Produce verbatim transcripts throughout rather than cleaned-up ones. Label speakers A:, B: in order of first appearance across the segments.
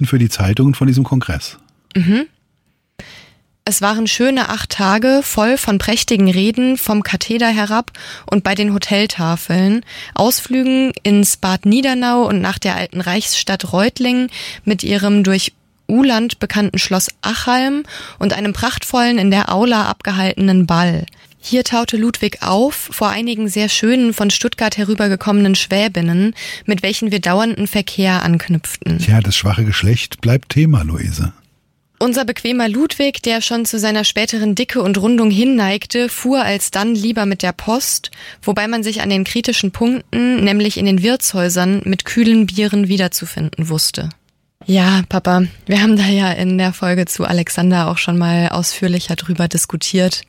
A: berichten für die Zeitungen von diesem Kongress.
B: Mhm. Es waren schöne acht Tage voll von prächtigen Reden vom Katheder herab und bei den Hoteltafeln, Ausflügen ins Bad Niedernau und nach der alten Reichsstadt Reutlingen mit ihrem durch Uhland bekannten Schloss Achalm und einem prachtvollen in der Aula abgehaltenen Ball. Hier taute Ludwig auf vor einigen sehr schönen von Stuttgart herübergekommenen Schwäbinnen, mit welchen wir dauernden Verkehr anknüpften.
A: Ja, das schwache Geschlecht bleibt Thema, Luise.
B: Unser bequemer Ludwig, der schon zu seiner späteren Dicke und Rundung hinneigte, fuhr alsdann lieber mit der Post, wobei man sich an den kritischen Punkten, nämlich in den Wirtshäusern, mit kühlen Bieren wiederzufinden wusste. Ja, Papa, wir haben da ja in der Folge zu Alexander auch schon mal ausführlicher drüber diskutiert.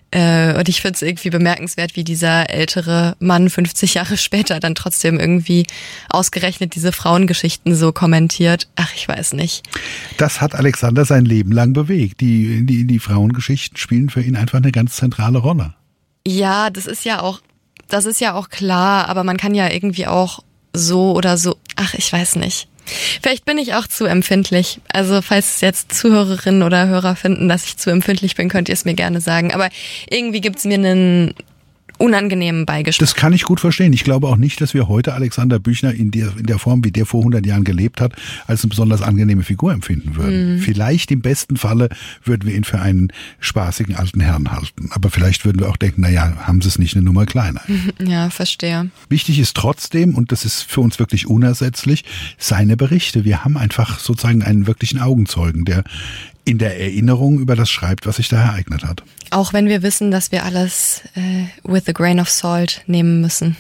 B: Äh, und ich finde es irgendwie bemerkenswert, wie dieser ältere Mann fünfzig Jahre später dann trotzdem irgendwie ausgerechnet diese Frauengeschichten so kommentiert. Ach, ich weiß nicht.
A: Das hat Alexander sein Leben lang bewegt. Die, die, die Frauengeschichten spielen für ihn einfach eine ganz zentrale Rolle.
B: Ja, das ist ja auch, das ist ja auch klar, aber man kann ja irgendwie auch so oder so, ach, ich weiß nicht. Vielleicht bin ich auch zu empfindlich. Also falls jetzt Zuhörerinnen oder Hörer finden, dass ich zu empfindlich bin, könnt ihr es mir gerne sagen. Aber irgendwie gibt's mir einen unangenehmen Beigeschmack.
A: Das kann ich gut verstehen. Ich glaube auch nicht, dass wir heute Alexander Büchner in der, in der Form, wie der vor hundert Jahren gelebt hat, als eine besonders angenehme Figur empfinden würden. Mhm. Vielleicht im besten Falle würden wir ihn für einen spaßigen alten Herrn halten. Aber vielleicht würden wir auch denken, naja, haben sie es nicht eine Nummer kleiner.
B: Ja, verstehe.
A: Wichtig ist trotzdem, und das ist für uns wirklich unersetzlich, seine Berichte. Wir haben einfach sozusagen einen wirklichen Augenzeugen, der in der Erinnerung über das schreibt, was sich da ereignet hat.
B: Auch wenn wir wissen, dass wir alles äh, with a grain of salt nehmen müssen.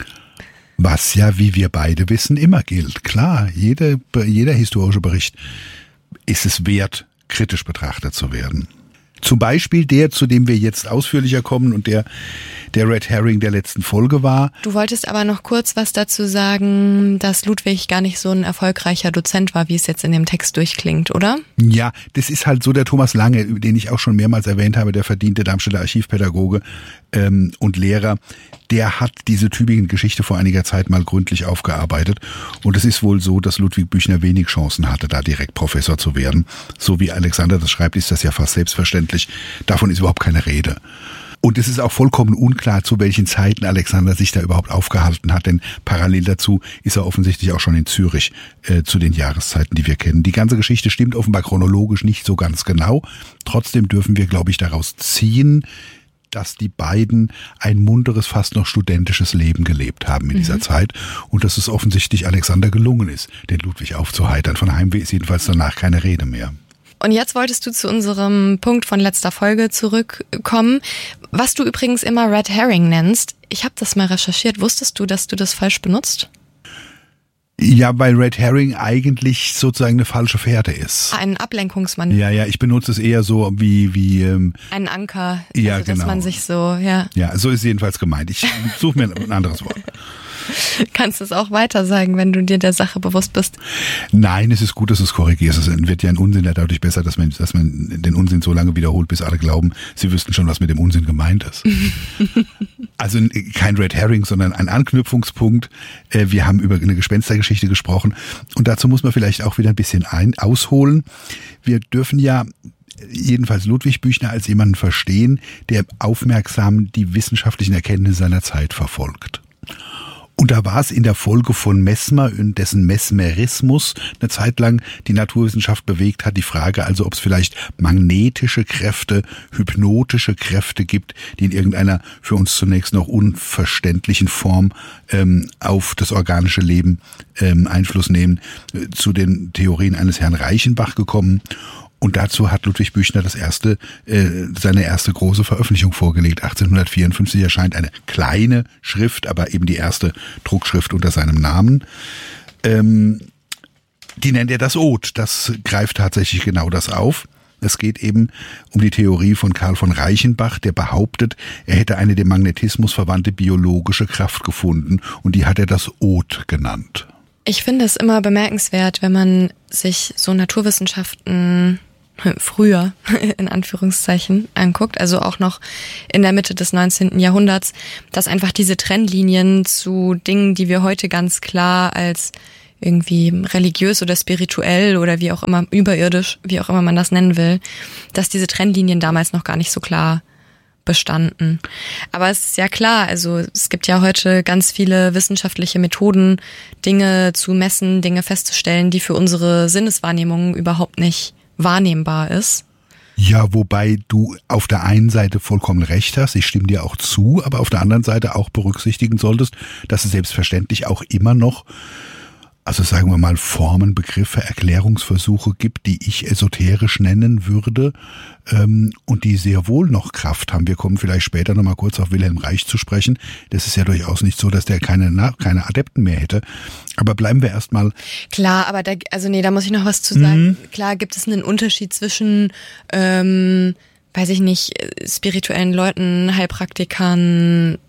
A: Was ja, wie wir beide wissen, immer gilt. Klar, jede, jeder historische Bericht ist es wert, kritisch betrachtet zu werden. Zum Beispiel der, zu dem wir jetzt ausführlicher kommen und der der Red Herring der letzten Folge war.
B: Du wolltest aber noch kurz was dazu sagen, dass Ludwig gar nicht so ein erfolgreicher Dozent war, wie es jetzt in dem Text durchklingt, oder?
A: Ja, das ist halt so der Thomas Lange, den ich auch schon mehrmals erwähnt habe, der verdiente Darmstädter Archivpädagoge ähm, und Lehrer. Der hat diese Tübingen-Geschichte vor einiger Zeit mal gründlich aufgearbeitet. Und es ist wohl so, dass Ludwig Büchner wenig Chancen hatte, da direkt Professor zu werden. So wie Alexander das schreibt, ist das ja fast selbstverständlich. Davon ist überhaupt keine Rede. Und es ist auch vollkommen unklar, zu welchen Zeiten Alexander sich da überhaupt aufgehalten hat, denn parallel dazu ist er offensichtlich auch schon in Zürich äh, zu den Jahreszeiten, die wir kennen. Die ganze Geschichte stimmt offenbar chronologisch nicht so ganz genau. Trotzdem dürfen wir, glaube ich, daraus ziehen, dass die beiden ein munteres, fast noch studentisches Leben gelebt haben in mhm. dieser Zeit und dass es offensichtlich Alexander gelungen ist, den Ludwig aufzuheitern. Von Heimweh ist jedenfalls danach keine Rede mehr.
B: Und jetzt wolltest du zu unserem Punkt von letzter Folge zurückkommen, was du übrigens immer Red Herring nennst. Ich habe das mal recherchiert. Wusstest du, dass du das falsch benutzt?
A: Ja, weil Red Herring eigentlich sozusagen eine falsche Fährte ist.
B: Ein Ablenkungsmanöver.
A: Ja, ja, ich benutze es eher so wie... wie ähm,
B: ein Anker,
A: ja,
B: also,
A: genau.
B: Dass man sich so... Ja,
A: ja, so ist es jedenfalls gemeint. Ich suche mir ein anderes Wort.
B: Kannst du es auch weiter sagen, wenn du dir der Sache bewusst bist?
A: Nein, es ist gut, dass du es korrigierst. Es wird ja ein Unsinn ja dadurch besser, dass man, dass man den Unsinn so lange wiederholt, bis alle glauben, sie wüssten schon, was mit dem Unsinn gemeint ist. Also kein Red Herring, sondern ein Anknüpfungspunkt. Wir haben über eine Gespenstergeschichte gesprochen und dazu muss man vielleicht auch wieder ein bisschen ein, ausholen. Wir dürfen ja jedenfalls Ludwig Büchner als jemanden verstehen, der aufmerksam die wissenschaftlichen Erkenntnisse seiner Zeit verfolgt. Und da war es in der Folge von Mesmer und dessen Mesmerismus eine Zeit lang die Naturwissenschaft bewegt hat. Die Frage also, ob es vielleicht magnetische Kräfte, hypnotische Kräfte gibt, die in irgendeiner für uns zunächst noch unverständlichen Form ähm, auf das organische Leben ähm, Einfluss nehmen. Äh, zu den Theorien eines Herrn Reichenbach gekommen. Und dazu hat Ludwig Büchner das erste, äh, seine erste große Veröffentlichung vorgelegt. achtzehnhundertvierundfünfzig erscheint eine kleine Schrift, aber eben die erste Druckschrift unter seinem Namen. Ähm, die nennt er das Od. Das greift tatsächlich genau das auf. Es geht eben um die Theorie von Karl von Reichenbach, der behauptet, er hätte eine dem Magnetismus verwandte biologische Kraft gefunden und die hat er das Od genannt.
B: Ich finde es immer bemerkenswert, wenn man sich so Naturwissenschaften früher, in Anführungszeichen, anguckt, also auch noch in der Mitte des neunzehnten Jahrhunderts, dass einfach diese Trennlinien zu Dingen, die wir heute ganz klar als irgendwie religiös oder spirituell oder wie auch immer, überirdisch, wie auch immer man das nennen will, dass diese Trennlinien damals noch gar nicht so klar bestanden. Aber es ist ja klar, also es gibt ja heute ganz viele wissenschaftliche Methoden, Dinge zu messen, Dinge festzustellen, die für unsere Sinneswahrnehmung überhaupt nicht wahrnehmbar ist.
A: Ja, wobei du auf der einen Seite vollkommen recht hast, ich stimme dir auch zu, aber auf der anderen Seite auch berücksichtigen solltest, dass es selbstverständlich auch immer noch, also sagen wir mal, Formen, Begriffe, Erklärungsversuche gibt, die ich esoterisch nennen würde ähm, und die sehr wohl noch Kraft haben. Wir kommen vielleicht später nochmal kurz auf Wilhelm Reich zu sprechen. Das ist ja durchaus nicht so, dass der keine, keine Adepten mehr hätte. Aber bleiben wir erstmal.
B: Klar, aber da, also nee, da muss ich noch was zu sagen. Mhm. Klar gibt es einen Unterschied zwischen, ähm, weiß ich nicht, spirituellen Leuten, Heilpraktikern,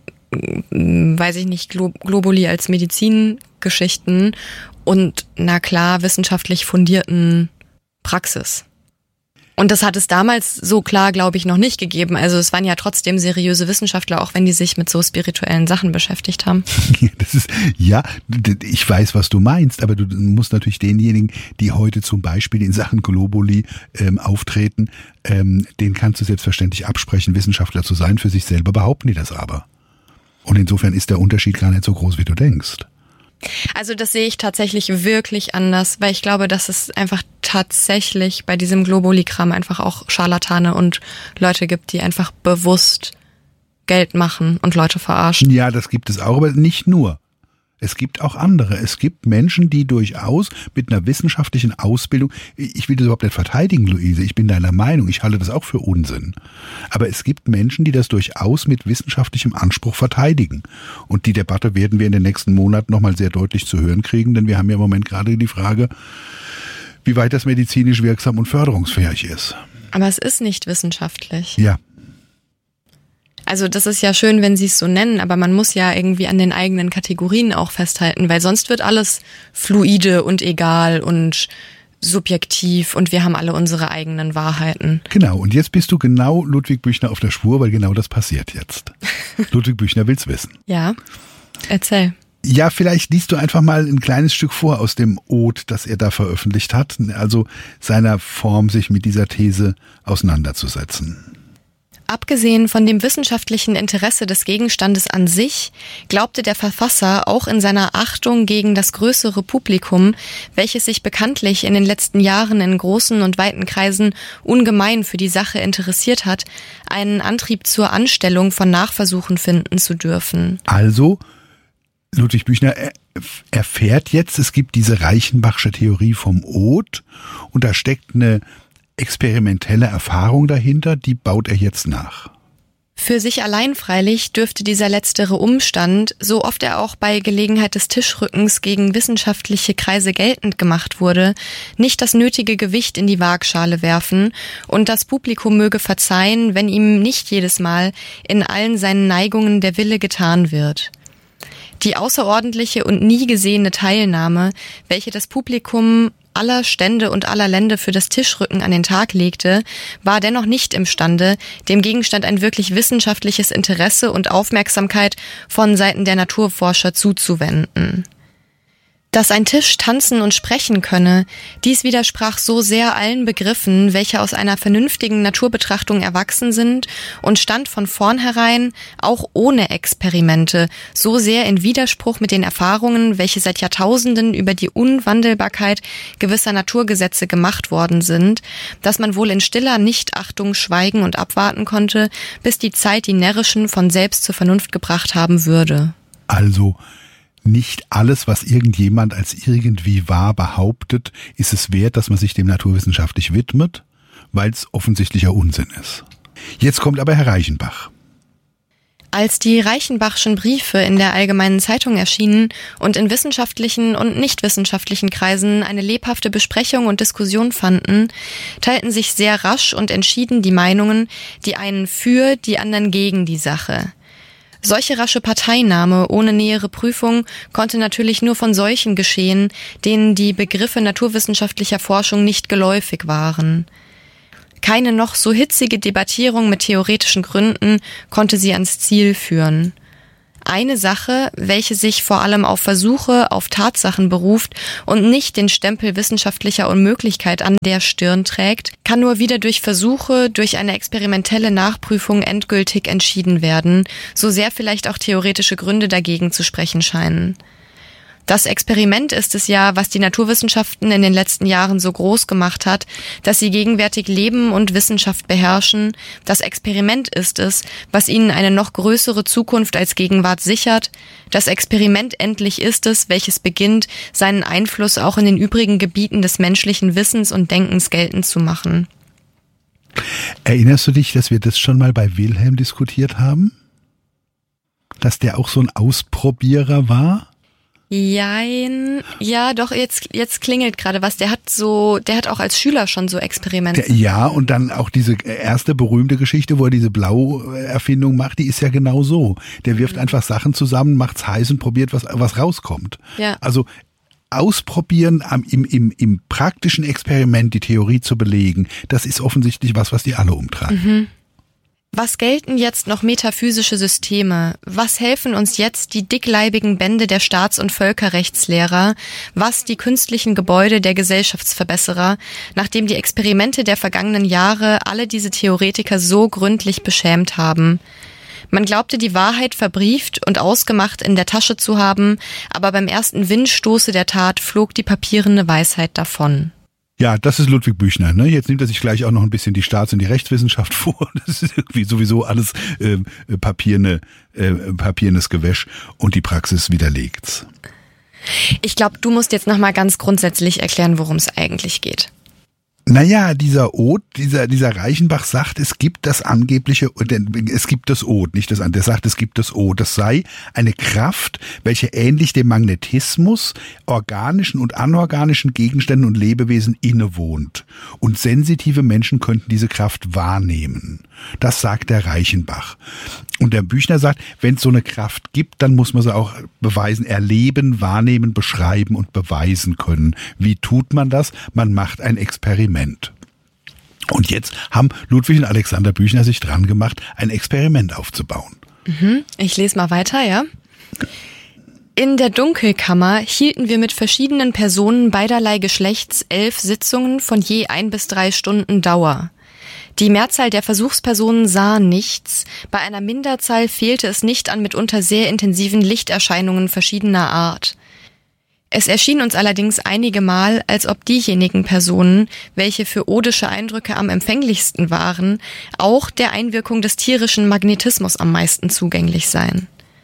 B: weiß ich nicht, Glo- Globuli als Medizingeschichten und na klar wissenschaftlich fundierten Praxis. Und das hat es damals so klar, glaube ich, noch nicht gegeben. Also es waren ja trotzdem seriöse Wissenschaftler, auch wenn die sich mit so spirituellen Sachen beschäftigt haben.
A: Das ist, ja, ich weiß, was du meinst, aber du musst natürlich denjenigen, die heute zum Beispiel in Sachen Globuli ähm, auftreten, ähm, denen kannst du selbstverständlich absprechen, Wissenschaftler zu sein. Für sich selber behaupten die das aber. Und insofern ist der Unterschied gar nicht so groß, wie du denkst.
B: Also das sehe ich tatsächlich wirklich anders, weil ich glaube, dass es einfach tatsächlich bei diesem Globuli-Kram einfach auch Scharlatane und Leute gibt, die einfach bewusst Geld machen und Leute verarschen.
A: Ja, das gibt es auch, aber nicht nur. Es gibt auch andere. Es gibt Menschen, die durchaus mit einer wissenschaftlichen Ausbildung, ich will das überhaupt nicht verteidigen, Luise, ich bin deiner Meinung, ich halte das auch für Unsinn. Aber es gibt Menschen, die das durchaus mit wissenschaftlichem Anspruch verteidigen. Und die Debatte werden wir in den nächsten Monaten nochmal sehr deutlich zu hören kriegen, denn wir haben ja im Moment gerade die Frage, wie weit das medizinisch wirksam und förderungsfähig ist.
B: Aber es ist nicht wissenschaftlich.
A: Ja.
B: Also das ist ja schön, wenn Sie es so nennen, aber man muss ja irgendwie an den eigenen Kategorien auch festhalten, weil sonst wird alles fluide und egal und subjektiv und wir haben alle unsere eigenen Wahrheiten.
A: Genau, und jetzt bist du genau Ludwig Büchner auf der Spur, weil genau das passiert jetzt. Ludwig Büchner will's wissen.
B: Ja, erzähl.
A: Ja, vielleicht liest du einfach mal ein kleines Stück vor aus dem Ode, das er da veröffentlicht hat, also seiner Form, sich mit dieser These auseinanderzusetzen.
B: Abgesehen von dem wissenschaftlichen Interesse des Gegenstandes an sich, glaubte der Verfasser auch in seiner Achtung gegen das größere Publikum, welches sich bekanntlich in den letzten Jahren in großen und weiten Kreisen ungemein für die Sache interessiert hat, einen Antrieb zur Anstellung von Nachversuchen finden zu dürfen.
A: Also, Ludwig Büchner erfährt jetzt, es gibt diese Reichenbachsche Theorie vom Ode und da steckt eine experimentelle Erfahrung dahinter, die baut er jetzt nach.
B: Für sich allein freilich dürfte dieser letztere Umstand, so oft er auch bei Gelegenheit des Tischrückens gegen wissenschaftliche Kreise geltend gemacht wurde, nicht das nötige Gewicht in die Waagschale werfen und das Publikum möge verzeihen, wenn ihm nicht jedes Mal in allen seinen Neigungen der Wille getan wird. Die außerordentliche und nie gesehene Teilnahme, welche das Publikum aller Stände und aller Länder für das Tischrücken an den Tag legte, war dennoch nicht imstande, dem Gegenstand ein wirklich wissenschaftliches Interesse und Aufmerksamkeit von Seiten der Naturforscher zuzuwenden. Dass ein Tisch tanzen und sprechen könne, dies widersprach so sehr allen Begriffen, welche aus einer vernünftigen Naturbetrachtung erwachsen sind und stand von vornherein, auch ohne Experimente, so sehr in Widerspruch mit den Erfahrungen, welche seit Jahrtausenden über die Unwandelbarkeit gewisser Naturgesetze gemacht worden sind, dass man wohl in stiller Nichtachtung schweigen und abwarten konnte, bis die Zeit die Närrischen von selbst zur Vernunft gebracht haben würde.
A: Also nicht alles, was irgendjemand als irgendwie wahr behauptet, ist es wert, dass man sich dem naturwissenschaftlich widmet, weil es offensichtlicher Unsinn ist. Jetzt kommt aber Herr Reichenbach.
B: Als die Reichenbachschen Briefe in der Allgemeinen Zeitung erschienen und in wissenschaftlichen und nichtwissenschaftlichen Kreisen eine lebhafte Besprechung und Diskussion fanden, teilten sich sehr rasch und entschieden die Meinungen, die einen für, die anderen gegen die Sache. Solche rasche Parteinahme ohne nähere Prüfung konnte natürlich nur von solchen geschehen, denen die Begriffe naturwissenschaftlicher Forschung nicht geläufig waren. Keine noch so hitzige Debattierung mit theoretischen Gründen konnte sie ans Ziel führen. eine Sache, welche sich vor allem auf Versuche, auf Tatsachen beruft und nicht den Stempel wissenschaftlicher Unmöglichkeit an der Stirn trägt, kann nur wieder durch Versuche, durch eine experimentelle Nachprüfung endgültig entschieden werden, so sehr vielleicht auch theoretische Gründe dagegen zu sprechen scheinen. Das Experiment ist es ja, was die Naturwissenschaften in den letzten Jahren so groß gemacht hat, dass sie gegenwärtig Leben und Wissenschaft beherrschen. Das Experiment ist es, was ihnen eine noch größere Zukunft als Gegenwart sichert. Das Experiment endlich ist es, welches beginnt, seinen Einfluss auch in den übrigen Gebieten des menschlichen Wissens und Denkens geltend zu machen.
A: Erinnerst du dich, dass wir das schon mal bei Wilhelm diskutiert haben? Dass der auch so ein Ausprobierer war?
B: Jein, ja, doch, jetzt, jetzt klingelt gerade was. Der hat so, der hat auch als Schüler schon so Experimente.
A: Der, ja, und dann auch diese erste berühmte Geschichte, wo er diese Blau-Erfindung macht, die ist ja genau so. Der wirft mhm. einfach Sachen zusammen, macht's heiß und probiert, was, was rauskommt.
B: Ja.
A: Also, ausprobieren, im, im, im praktischen Experiment die Theorie zu belegen, das ist offensichtlich was, was die alle umtreibt.
B: Mhm. Was gelten jetzt noch metaphysische Systeme? Was helfen uns jetzt die dickleibigen Bände der Staats- und Völkerrechtslehrer? Was die künstlichen Gebäude der Gesellschaftsverbesserer, nachdem die Experimente der vergangenen Jahre alle diese Theoretiker so gründlich beschämt haben? Man glaubte, die Wahrheit verbrieft und ausgemacht in der Tasche zu haben, aber beim ersten Windstoße der Tat flog die papierende Weisheit davon.
A: Ja, das ist Ludwig Büchner. Ne? Jetzt nimmt er sich gleich auch noch ein bisschen die Staats- und die Rechtswissenschaft vor. Das ist irgendwie sowieso alles äh, papierne, äh, papiernes Gewäsch und die Praxis widerlegt's.
B: Ich glaube, du musst jetzt nochmal ganz grundsätzlich erklären, worum es eigentlich geht.
A: Naja, dieser Oth, dieser, dieser Reichenbach sagt, es gibt das angebliche, es gibt das Oth, nicht das, der sagt, es gibt das Oth. Das sei eine Kraft, welche ähnlich dem Magnetismus organischen und anorganischen Gegenständen und Lebewesen innewohnt. Und sensitive Menschen könnten diese Kraft wahrnehmen. Das sagt der Reichenbach. Und der Büchner sagt, wenn es so eine Kraft gibt, dann muss man sie auch beweisen, erleben, wahrnehmen, beschreiben und beweisen können. Wie tut man das? Man macht ein Experiment. Und jetzt haben Ludwig und Alexander Büchner sich dran gemacht, ein Experiment aufzubauen.
B: Mhm. Ich lese mal weiter, ja. In der Dunkelkammer hielten wir mit verschiedenen Personen beiderlei Geschlechts elf Sitzungen von je ein bis drei Stunden Dauer. Die Mehrzahl der Versuchspersonen sah nichts, bei einer Minderzahl fehlte es nicht an mitunter sehr intensiven Lichterscheinungen verschiedener Art. Es erschien uns allerdings einige Mal, als ob diejenigen Personen, welche für odische Eindrücke am empfänglichsten waren, auch der Einwirkung des tierischen Magnetismus am meisten zugänglich seien.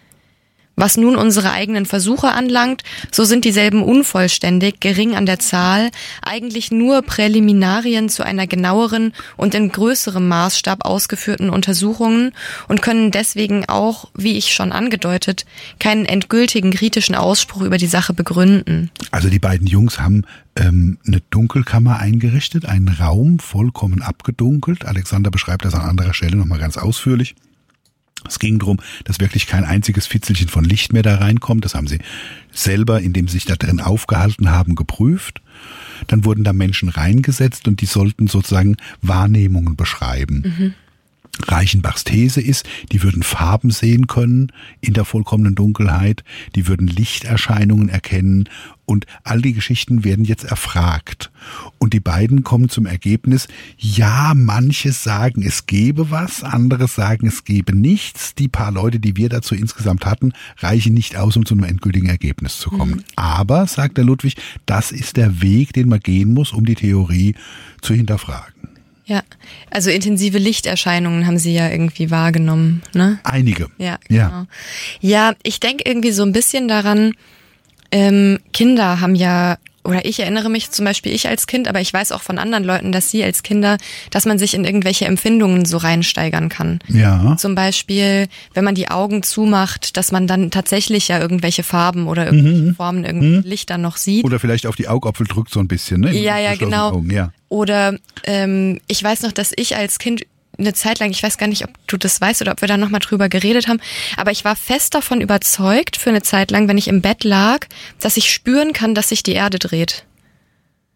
B: Was nun unsere eigenen Versuche anlangt, so sind dieselben unvollständig, gering an der Zahl, eigentlich nur Präliminarien zu einer genaueren und in größerem Maßstab ausgeführten Untersuchungen und können deswegen auch, wie ich schon angedeutet, keinen endgültigen kritischen Ausspruch über die Sache begründen.
A: Also die beiden Jungs haben ähm, eine Dunkelkammer eingerichtet, einen Raum vollkommen abgedunkelt. Alexander beschreibt das an anderer Stelle nochmal ganz ausführlich. Es ging darum, dass wirklich kein einziges Fitzelchen von Licht mehr da reinkommt. Das haben sie selber, indem sie sich da drin aufgehalten haben, geprüft. Dann wurden da Menschen reingesetzt und die sollten sozusagen Wahrnehmungen beschreiben. Mhm. Reichenbachs These ist, die würden Farben sehen können in der vollkommenen Dunkelheit, die würden Lichterscheinungen erkennen und all die Geschichten werden jetzt erfragt. Und die beiden kommen zum Ergebnis, ja, manche sagen, es gebe was, andere sagen, es gebe nichts. Die paar Leute, die wir dazu insgesamt hatten, reichen nicht aus, um zu einem endgültigen Ergebnis zu kommen. Mhm. Aber, sagt der Ludwig, das ist der Weg, den man gehen muss, um die Theorie zu hinterfragen.
B: Ja, also intensive Lichterscheinungen haben Sie ja irgendwie wahrgenommen, ne?
A: Einige.
B: Ja, genau. Ja, ja, ich denke irgendwie so ein bisschen daran, ähm, Kinder haben ja, oder ich erinnere mich zum Beispiel ich als Kind, aber ich weiß auch von anderen Leuten, dass sie als Kinder, dass man sich in irgendwelche Empfindungen so reinsteigern kann.
A: Ja.
B: Zum Beispiel, wenn man die Augen zumacht, dass man dann tatsächlich ja irgendwelche Farben oder irgendwelche mhm. Formen, irgendwelche mhm. Lichter noch sieht.
A: Oder vielleicht auf die Augapfel drückt so ein bisschen, ne?
B: Ja, ja, genau.
A: Augen, ja.
B: Oder ähm, ich weiß noch, dass ich als Kind eine Zeit lang, ich weiß gar nicht, ob du das weißt oder ob wir da nochmal drüber geredet haben, aber ich war fest davon überzeugt für eine Zeit lang, wenn ich im Bett lag, dass ich spüren kann, dass sich die Erde dreht.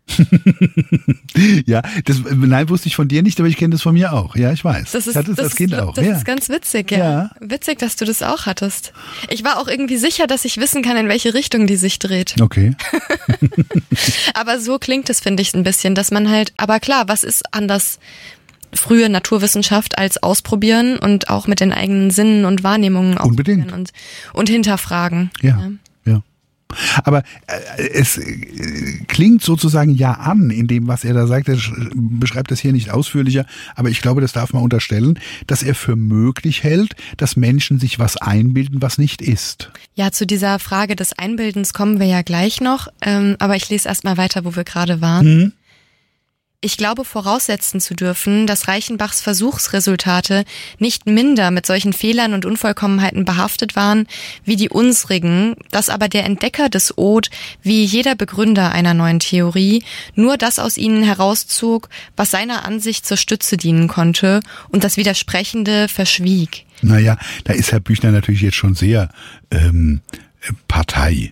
A: Ja, das nein, wusste ich von dir nicht, aber ich kenne das von mir auch. Ja, ich weiß.
B: Das ist,
A: ich hatte es
B: das
A: als Kind
B: ist,
A: auch.
B: Das
A: ja.
B: ist ganz witzig, ja.
A: ja.
B: Witzig, dass du das auch hattest. Ich war auch irgendwie sicher, dass ich wissen kann, in welche Richtung die sich dreht.
A: Okay.
B: Aber so klingt es, finde ich, ein bisschen, dass man halt, aber klar, was ist anders frühe Naturwissenschaft als ausprobieren und auch mit den eigenen Sinnen und Wahrnehmungen ausprobieren
A: Unbedingt.
B: und, und hinterfragen.
A: Ja. ja. Aber äh, es äh, klingt sozusagen ja an, in dem, was er da sagt. Er beschreibt das hier nicht ausführlicher, aber ich glaube, das darf man unterstellen, dass er für möglich hält, dass Menschen sich was einbilden, was nicht ist.
B: Ja, zu dieser Frage des Einbildens kommen wir ja gleich noch, ähm, aber ich lese erst mal weiter, wo wir gerade waren.
A: Hm.
B: Ich glaube voraussetzen zu dürfen, dass Reichenbachs Versuchsresultate nicht minder mit solchen Fehlern und Unvollkommenheiten behaftet waren wie die unsrigen, dass aber der Entdecker des Ode, wie jeder Begründer einer neuen Theorie, nur das aus ihnen herauszog, was seiner Ansicht zur Stütze dienen konnte und das Widersprechende verschwieg.
A: Naja, da ist Herr Büchner natürlich jetzt schon sehr ähm, Partei.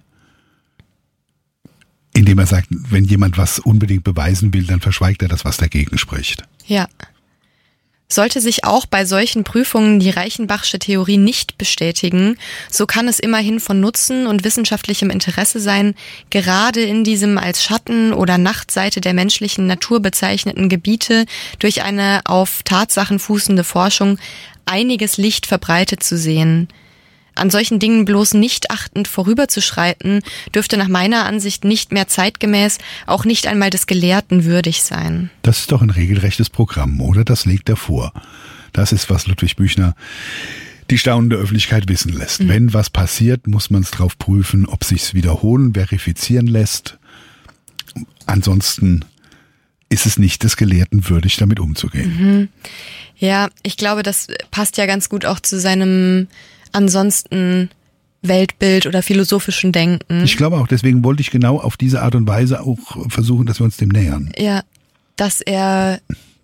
A: Indem er sagt, wenn jemand was unbedingt beweisen will, dann verschweigt er das, was dagegen spricht.
B: Ja. Sollte sich auch bei solchen Prüfungen die Reichenbachsche Theorie nicht bestätigen, so kann es immerhin von Nutzen und wissenschaftlichem Interesse sein, gerade in diesem als Schatten- oder Nachtseite der menschlichen Natur bezeichneten Gebiete durch eine auf Tatsachen fußende Forschung einiges Licht verbreitet zu sehen. An solchen Dingen bloß nicht achtend vorüberzuschreiten, dürfte nach meiner Ansicht nicht mehr zeitgemäß, auch nicht einmal des Gelehrten würdig sein.
A: Das ist doch ein regelrechtes Programm, oder? Das legt er vor. Das ist, was Ludwig Büchner die staunende Öffentlichkeit wissen lässt. Mhm. Wenn was passiert, muss man es drauf prüfen, ob sich's wiederholen, verifizieren lässt. Ansonsten ist es nicht des Gelehrten würdig, damit umzugehen.
B: Mhm. Ja, ich glaube, das passt ja ganz gut auch zu seinem ansonsten Weltbild oder philosophischen Denken.
A: Ich glaube auch, deswegen wollte ich genau auf diese Art und Weise auch versuchen, dass wir uns dem nähern.
B: Ja, dass er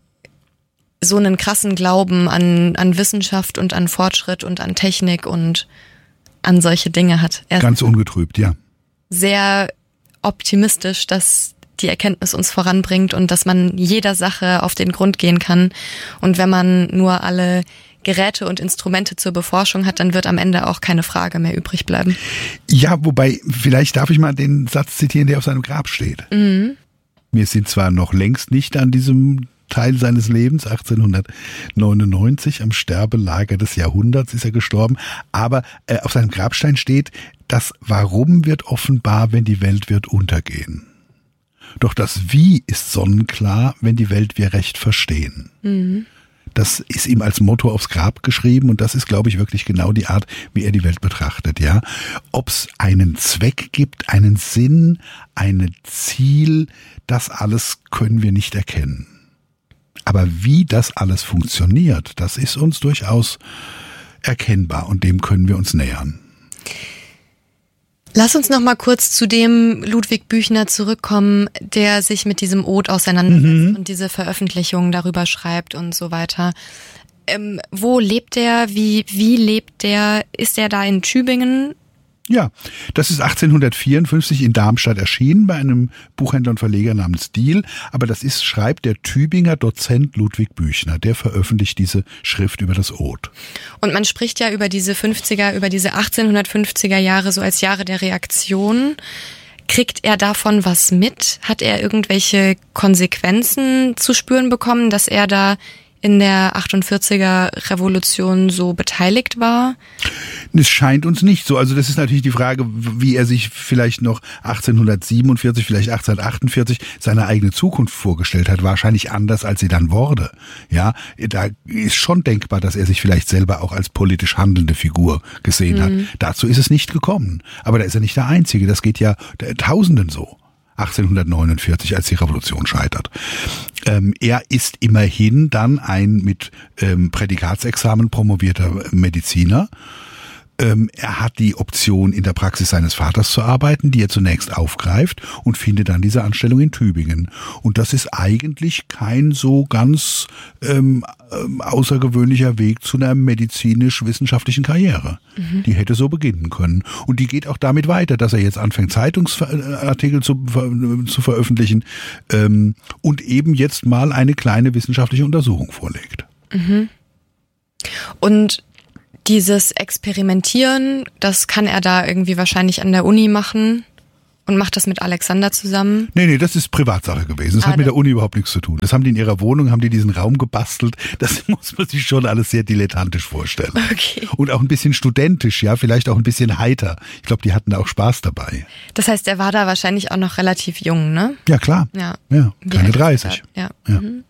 B: so einen krassen Glauben an, an Wissenschaft und an Fortschritt und an Technik und an solche Dinge hat. Er
A: Ganz ungetrübt, ja.
B: Sehr optimistisch, dass die Erkenntnis uns voranbringt und dass man jeder Sache auf den Grund gehen kann. Und wenn man nur alle Geräte und Instrumente zur Beforschung hat, dann wird am Ende auch keine Frage mehr übrig bleiben.
A: Ja, wobei, vielleicht darf ich mal den Satz zitieren, der auf seinem Grab steht.
B: Mhm.
A: Wir sind zwar noch längst nicht an diesem Teil seines Lebens, achtzehnhundertneunundneunzig, am Sterbelager des Jahrhunderts ist er gestorben, aber äh, auf seinem Grabstein steht, das Warum wird offenbar, wenn die Welt wird untergehen. Doch das Wie ist sonnenklar, wenn die Welt wir recht verstehen. Mhm. Das ist ihm als Motto aufs Grab geschrieben und das ist, glaube ich, wirklich genau die Art, wie er die Welt betrachtet, ja. Ob es einen Zweck gibt, einen Sinn, ein Ziel, das alles können wir nicht erkennen. Aber wie das alles funktioniert, das ist uns durchaus erkennbar und dem können wir uns nähern.
B: Lass uns noch mal kurz zu dem Ludwig Büchner zurückkommen, der sich mit diesem Ode auseinandersetzt mhm. und diese Veröffentlichungen darüber schreibt und so weiter. Ähm, wo lebt der? Wie, wie lebt der? Ist er da in Tübingen?
A: Ja, das ist achtzehnhundertvierundfünfzig in Darmstadt erschienen bei einem Buchhändler und Verleger namens Diehl. Aber das ist, schreibt der Tübinger Dozent Ludwig Büchner. Der veröffentlicht diese Schrift über das Ode.
B: Und man spricht ja über diese fünfziger, über diese achtzehnhundertfünfziger Jahre so als Jahre der Reaktion. Kriegt er davon was mit? Hat er irgendwelche Konsequenzen zu spüren bekommen, dass er da in der achtundvierziger Revolution so beteiligt war?
A: Es scheint uns nicht so. Also das ist natürlich die Frage, wie er sich vielleicht noch achtzehnhundertsiebenundvierzig, vielleicht achtzehnhundertachtundvierzig seine eigene Zukunft vorgestellt hat. Wahrscheinlich anders, als sie dann wurde. Ja, da ist schon denkbar, dass er sich vielleicht selber auch als politisch handelnde Figur gesehen mhm. hat. Dazu ist es nicht gekommen. Aber da ist er nicht der Einzige. Das geht ja Tausenden so. achtzehnhundertneunundvierzig, als die Revolution scheitert. Ähm, er ist immerhin dann ein mit ähm, Prädikatsexamen promovierter Mediziner. Ähm, er hat die Option, in der Praxis seines Vaters zu arbeiten, die er zunächst aufgreift und findet dann diese Anstellung in Tübingen. Und das ist eigentlich kein so ganz ähm, ähm, außergewöhnlicher Weg zu einer medizinisch-wissenschaftlichen Karriere. Mhm. Die hätte so beginnen können. Und die geht auch damit weiter, dass er jetzt anfängt, Zeitungsartikel zu, zu veröffentlichen ähm, und eben jetzt mal eine kleine wissenschaftliche Untersuchung vorlegt.
B: Mhm. Und dieses Experimentieren, das kann er da irgendwie wahrscheinlich an der Uni machen und macht das mit Alexander zusammen?
A: Nee, nee, das ist Privatsache gewesen. Das ah, hat mit der Uni überhaupt nichts zu tun. Das haben die in ihrer Wohnung, haben die diesen Raum gebastelt. Das muss man sich schon alles sehr dilettantisch vorstellen.
B: Okay.
A: Und auch ein bisschen studentisch, ja, vielleicht auch ein bisschen heiter. Ich glaube, die hatten da auch Spaß dabei.
B: Das heißt, er war da wahrscheinlich auch noch relativ jung, ne?
A: Ja, klar.
B: Ja,
A: ja keine dreißig.
B: Ja.
A: ja.
B: Mhm.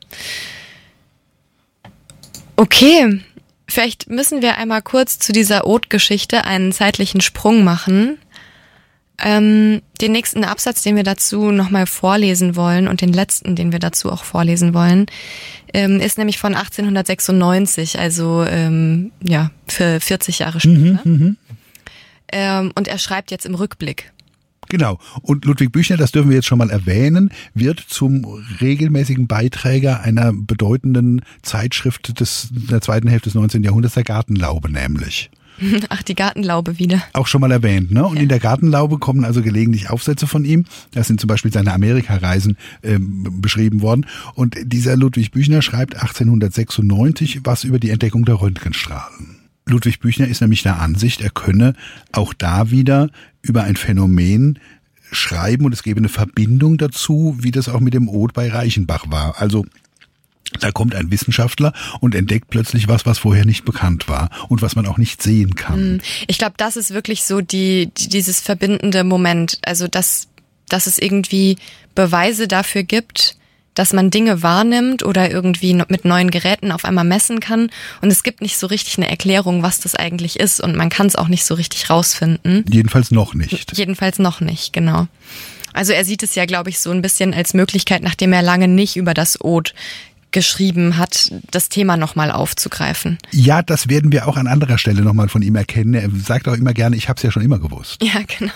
B: Okay. Vielleicht müssen wir einmal kurz zu dieser Ode-Geschichte einen zeitlichen Sprung machen. Ähm, den nächsten Absatz, den wir dazu nochmal vorlesen wollen und den letzten, den wir dazu auch vorlesen wollen, ähm, ist nämlich von achtzehnhundertsechsundneunzig, also ähm, ja für vierzig Jahre später. Mhm, ähm, und er schreibt jetzt im Rückblick.
A: Genau. Und Ludwig Büchner, das dürfen wir jetzt schon mal erwähnen, wird zum regelmäßigen Beiträger einer bedeutenden Zeitschrift des, der zweiten Hälfte des neunzehnten Jahrhunderts, der Gartenlaube nämlich.
B: Ach, die Gartenlaube wieder.
A: Auch schon mal erwähnt, ne? Und ja. In der Gartenlaube kommen also gelegentlich Aufsätze von ihm. Da sind zum Beispiel seine Amerikareisen ähm, beschrieben worden. Und dieser Ludwig Büchner schreibt achtzehnhundertsechsundneunzig was über die Entdeckung der Röntgenstrahlen. Ludwig Büchner ist nämlich der Ansicht, er könne auch da wieder über ein Phänomen schreiben und es gebe eine Verbindung dazu, wie das auch mit dem Ode bei Reichenbach war. Also da kommt ein Wissenschaftler und entdeckt plötzlich was, was vorher nicht bekannt war und was man auch nicht sehen kann.
B: Ich glaube, das ist wirklich so die, die dieses verbindende Moment. Also dass, dass es irgendwie Beweise dafür gibt, dass man Dinge wahrnimmt oder irgendwie mit neuen Geräten auf einmal messen kann. Und es gibt nicht so richtig eine Erklärung, was das eigentlich ist. Und man kann es auch nicht so richtig rausfinden.
A: Jedenfalls noch nicht.
B: Jedenfalls noch nicht, genau. Also er sieht es ja, glaube ich, so ein bisschen als Möglichkeit, nachdem er lange nicht über das Ode geschrieben hat, das Thema nochmal aufzugreifen.
A: Ja, das werden wir auch an anderer Stelle nochmal von ihm erkennen. Er sagt auch immer gerne, ich habe es ja schon immer gewusst.
B: Ja, genau.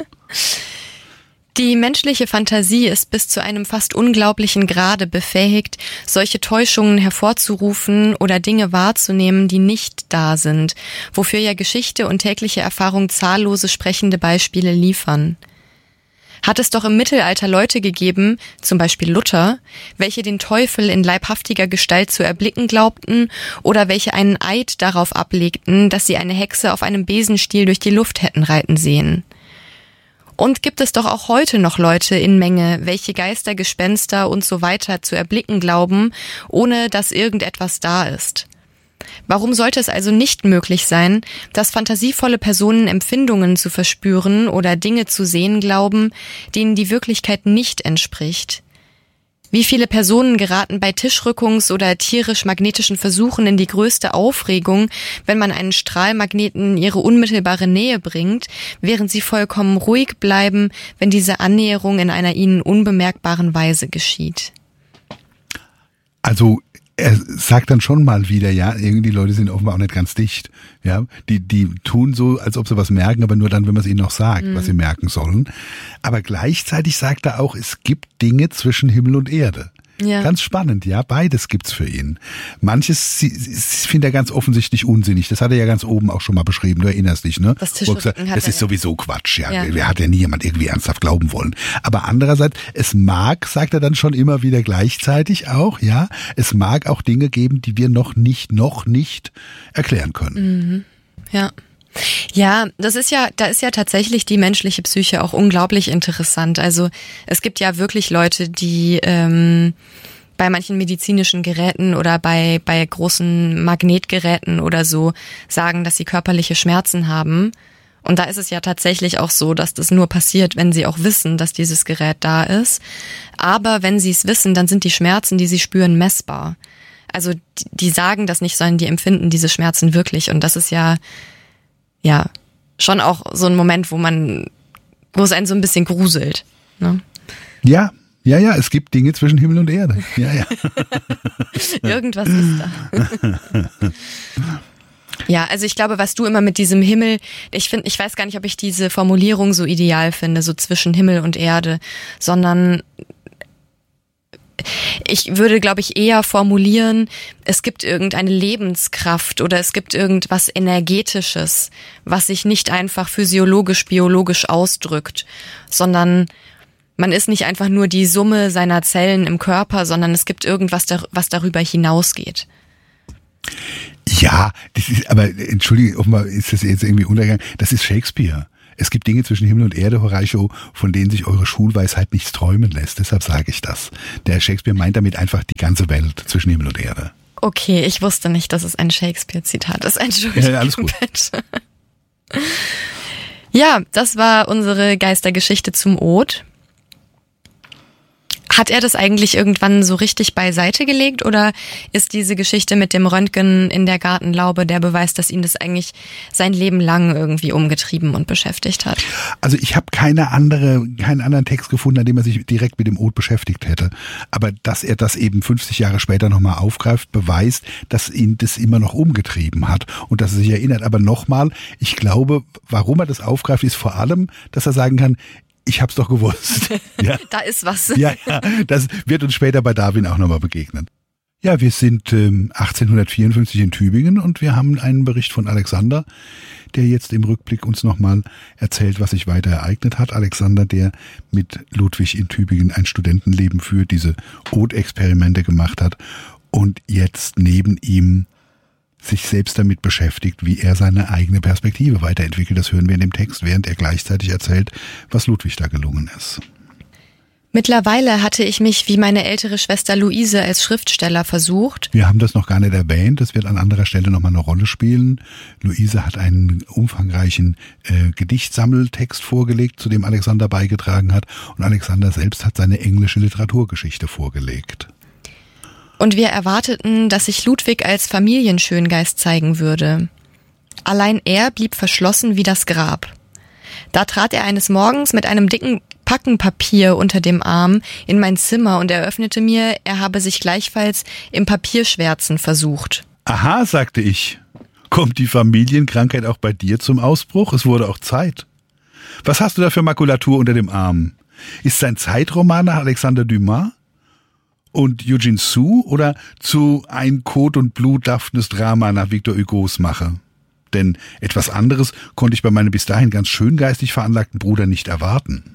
B: Die menschliche Fantasie ist bis zu einem fast unglaublichen Grade befähigt, solche Täuschungen hervorzurufen oder Dinge wahrzunehmen, die nicht da sind, wofür ja Geschichte und tägliche Erfahrung zahllose sprechende Beispiele liefern. Hat es doch im Mittelalter Leute gegeben, zum Beispiel Luther, welche den Teufel in leibhaftiger Gestalt zu erblicken glaubten oder welche einen Eid darauf ablegten, dass sie eine Hexe auf einem Besenstiel durch die Luft hätten reiten sehen. Und gibt es doch auch heute noch Leute in Menge, welche Geister, Gespenster und so weiter zu erblicken glauben, ohne dass irgendetwas da ist. Warum sollte es also nicht möglich sein, dass fantasievolle Personen Empfindungen zu verspüren oder Dinge zu sehen glauben, denen die Wirklichkeit nicht entspricht? Wie viele Personen geraten bei Tischrückungs- oder tierisch-magnetischen Versuchen in die größte Aufregung, wenn man einen Strahlmagneten in ihre unmittelbare Nähe bringt, während sie vollkommen ruhig bleiben, wenn diese Annäherung in einer ihnen unbemerkbaren Weise geschieht?
A: Also er sagt dann schon mal wieder, ja, irgendwie die Leute sind offenbar auch nicht ganz dicht. Ja, die die tun so, als ob sie was merken, aber nur dann, wenn man es ihnen noch sagt, mhm. was sie merken sollen. Aber gleichzeitig sagt er auch, es gibt Dinge zwischen Himmel und Erde. Ja. Ganz spannend, ja, beides gibt's für ihn. Manches sie, sie findet er ganz offensichtlich unsinnig. Das hat er ja ganz oben auch schon mal beschrieben, du erinnerst dich, ne?
B: Das, gesagt,
A: das ist
B: ja.
A: sowieso Quatsch, ja. ja. Wer hat ja nie jemand irgendwie ernsthaft glauben wollen. Aber andererseits, es mag, sagt er dann schon immer wieder gleichzeitig auch, ja, es mag auch Dinge geben, die wir noch nicht, noch nicht erklären können.
B: Mhm. Ja. Ja, das ist ja, da ist ja tatsächlich die menschliche Psyche auch unglaublich interessant. Also es gibt ja wirklich Leute, die ähm, bei manchen medizinischen Geräten oder bei bei großen Magnetgeräten oder so sagen, dass sie körperliche Schmerzen haben. Und da ist es ja tatsächlich auch so, dass das nur passiert, wenn sie auch wissen, dass dieses Gerät da ist. Aber wenn sie es wissen, dann sind die Schmerzen, die sie spüren, messbar. Also die, die sagen das nicht, sondern die empfinden diese Schmerzen wirklich. Und das ist ja Ja, schon auch so ein Moment, wo man, wo es einen so ein bisschen gruselt. Ne?
A: Ja, ja, ja, es gibt Dinge zwischen Himmel und Erde. Ja, ja.
B: Irgendwas ist da. Ja, also ich glaube, was du immer mit diesem Himmel, ich finde, ich weiß gar nicht, ob ich diese Formulierung so ideal finde, so zwischen Himmel und Erde, sondern ich würde, glaube ich, eher formulieren, es gibt irgendeine Lebenskraft oder es gibt irgendwas Energetisches, was sich nicht einfach physiologisch, biologisch ausdrückt, sondern man ist nicht einfach nur die Summe seiner Zellen im Körper, sondern es gibt irgendwas, was darüber hinausgeht.
A: Ja, das ist, aber entschuldige, offenbar ist das jetzt irgendwie untergegangen. Das ist Shakespeare. Es gibt Dinge zwischen Himmel und Erde, Horatio, von denen sich eure Schulweisheit nichts träumen lässt. Deshalb sage ich das. Der Shakespeare meint damit einfach die ganze Welt zwischen Himmel und Erde.
B: Okay, ich wusste nicht, dass es ein Shakespeare-Zitat ist. Entschuldigung.
A: Ja, alles gut.
B: Bitte. Ja, das war unsere Geistergeschichte zum Od. Hat er das eigentlich irgendwann so richtig beiseite gelegt oder ist diese Geschichte mit dem Röntgen in der Gartenlaube der Beweis, dass ihn das eigentlich sein Leben lang irgendwie umgetrieben und beschäftigt hat?
A: Also ich habe keine andere, keinen anderen Text gefunden, an dem er sich direkt mit dem Od beschäftigt hätte. Aber dass er das eben fünfzig Jahre später nochmal aufgreift, beweist, dass ihn das immer noch umgetrieben hat und dass er sich erinnert. Aber nochmal, ich glaube, warum er das aufgreift, ist vor allem, dass er sagen kann, ich hab's doch gewusst. Ja.
B: Da ist was.
A: Ja, ja, das wird uns später bei Darwin auch nochmal begegnen. Ja, wir sind ähm, achtzehnhundertvierundfünfzig in Tübingen und wir haben einen Bericht von Alexander, der jetzt im Rückblick uns nochmal erzählt, was sich weiter ereignet hat. Alexander, der mit Ludwig in Tübingen ein Studentenleben für diese Od-Experimente gemacht hat und jetzt neben ihm sich selbst damit beschäftigt, wie er seine eigene Perspektive weiterentwickelt. Das hören wir in dem Text, während er gleichzeitig erzählt, was Ludwig da gelungen ist.
B: Mittlerweile hatte ich mich wie meine ältere Schwester Luise als Schriftsteller versucht.
A: Wir haben das noch gar nicht erwähnt, das wird an anderer Stelle nochmal eine Rolle spielen. Luise hat einen umfangreichen äh, Gedichtsammeltext vorgelegt, zu dem Alexander beigetragen hat. Und Alexander selbst hat seine englische Literaturgeschichte vorgelegt.
B: Und wir erwarteten, dass sich Ludwig als Familienschöngeist zeigen würde. Allein er blieb verschlossen wie das Grab. Da trat er eines Morgens mit einem dicken Packen Papier unter dem Arm in mein Zimmer und eröffnete mir, er habe sich gleichfalls im Papierschwärzen versucht.
A: Aha, sagte ich. Kommt die Familienkrankheit auch bei dir zum Ausbruch? Es wurde auch Zeit. Was hast du da für Makulatur unter dem Arm? Ist sein Zeitroman nach Alexander Dumas? Und Eugene Sue oder zu Ein Kot und Blut daftendes Drama nach Victor Hugos Mache? Denn etwas anderes konnte ich bei meinem bis dahin ganz schön geistig veranlagten Bruder nicht erwarten.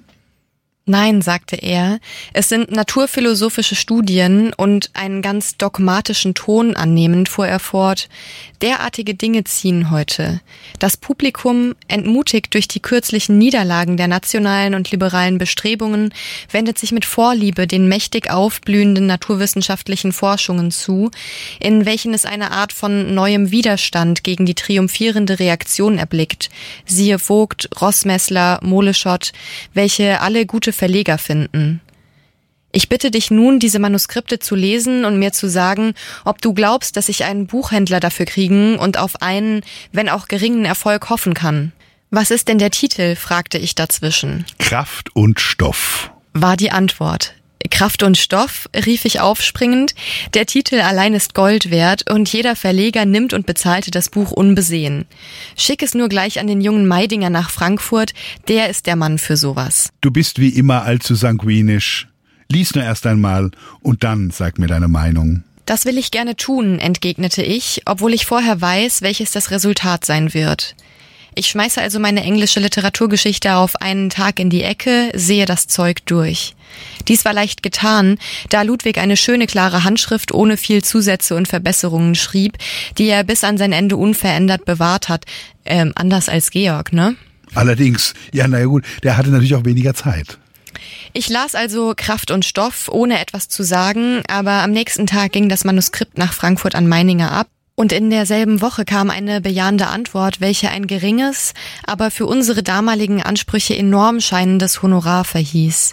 B: Nein, sagte er, es sind naturphilosophische Studien und einen ganz dogmatischen Ton annehmend, fuhr er fort. Derartige Dinge ziehen heute. Das Publikum, entmutigt durch die kürzlichen Niederlagen der nationalen und liberalen Bestrebungen, wendet sich mit Vorliebe den mächtig aufblühenden naturwissenschaftlichen Forschungen zu, in welchen es eine Art von neuem Widerstand gegen die triumphierende Reaktion erblickt. Siehe Vogt, Rossmessler, Moleschott, welche alle gute Verleger finden. Ich bitte dich nun, diese Manuskripte zu lesen und mir zu sagen, ob du glaubst, dass ich einen Buchhändler dafür kriegen und auf einen, wenn auch geringen Erfolg hoffen kann. Was ist denn der Titel? Fragte ich dazwischen.
A: Kraft und Stoff,
B: war die Antwort. Kraft und Stoff, rief ich aufspringend. Der Titel allein ist Gold wert und jeder Verleger nimmt und bezahlte das Buch unbesehen. Schick es nur gleich an den jungen Meidinger nach Frankfurt, der ist der Mann für sowas.
A: Du bist wie immer allzu sanguinisch. Lies nur erst einmal und dann sag mir deine Meinung.
B: Das will ich gerne tun, entgegnete ich, obwohl ich vorher weiß, welches das Resultat sein wird. Ich schmeiße also meine englische Literaturgeschichte auf einen Tag in die Ecke, sehe das Zeug durch. Dies war leicht getan, da Ludwig eine schöne, klare Handschrift ohne viel Zusätze und Verbesserungen schrieb, die er bis an sein Ende unverändert bewahrt hat. Ähm, anders als Georg, ne?
A: Allerdings, ja, naja gut, der hatte natürlich auch weniger Zeit.
B: Ich las also Kraft und Stoff, ohne etwas zu sagen, aber am nächsten Tag ging das Manuskript nach Frankfurt an Meininger ab. Und in derselben Woche kam eine bejahende Antwort, welche ein geringes, aber für unsere damaligen Ansprüche enorm scheinendes Honorar verhieß.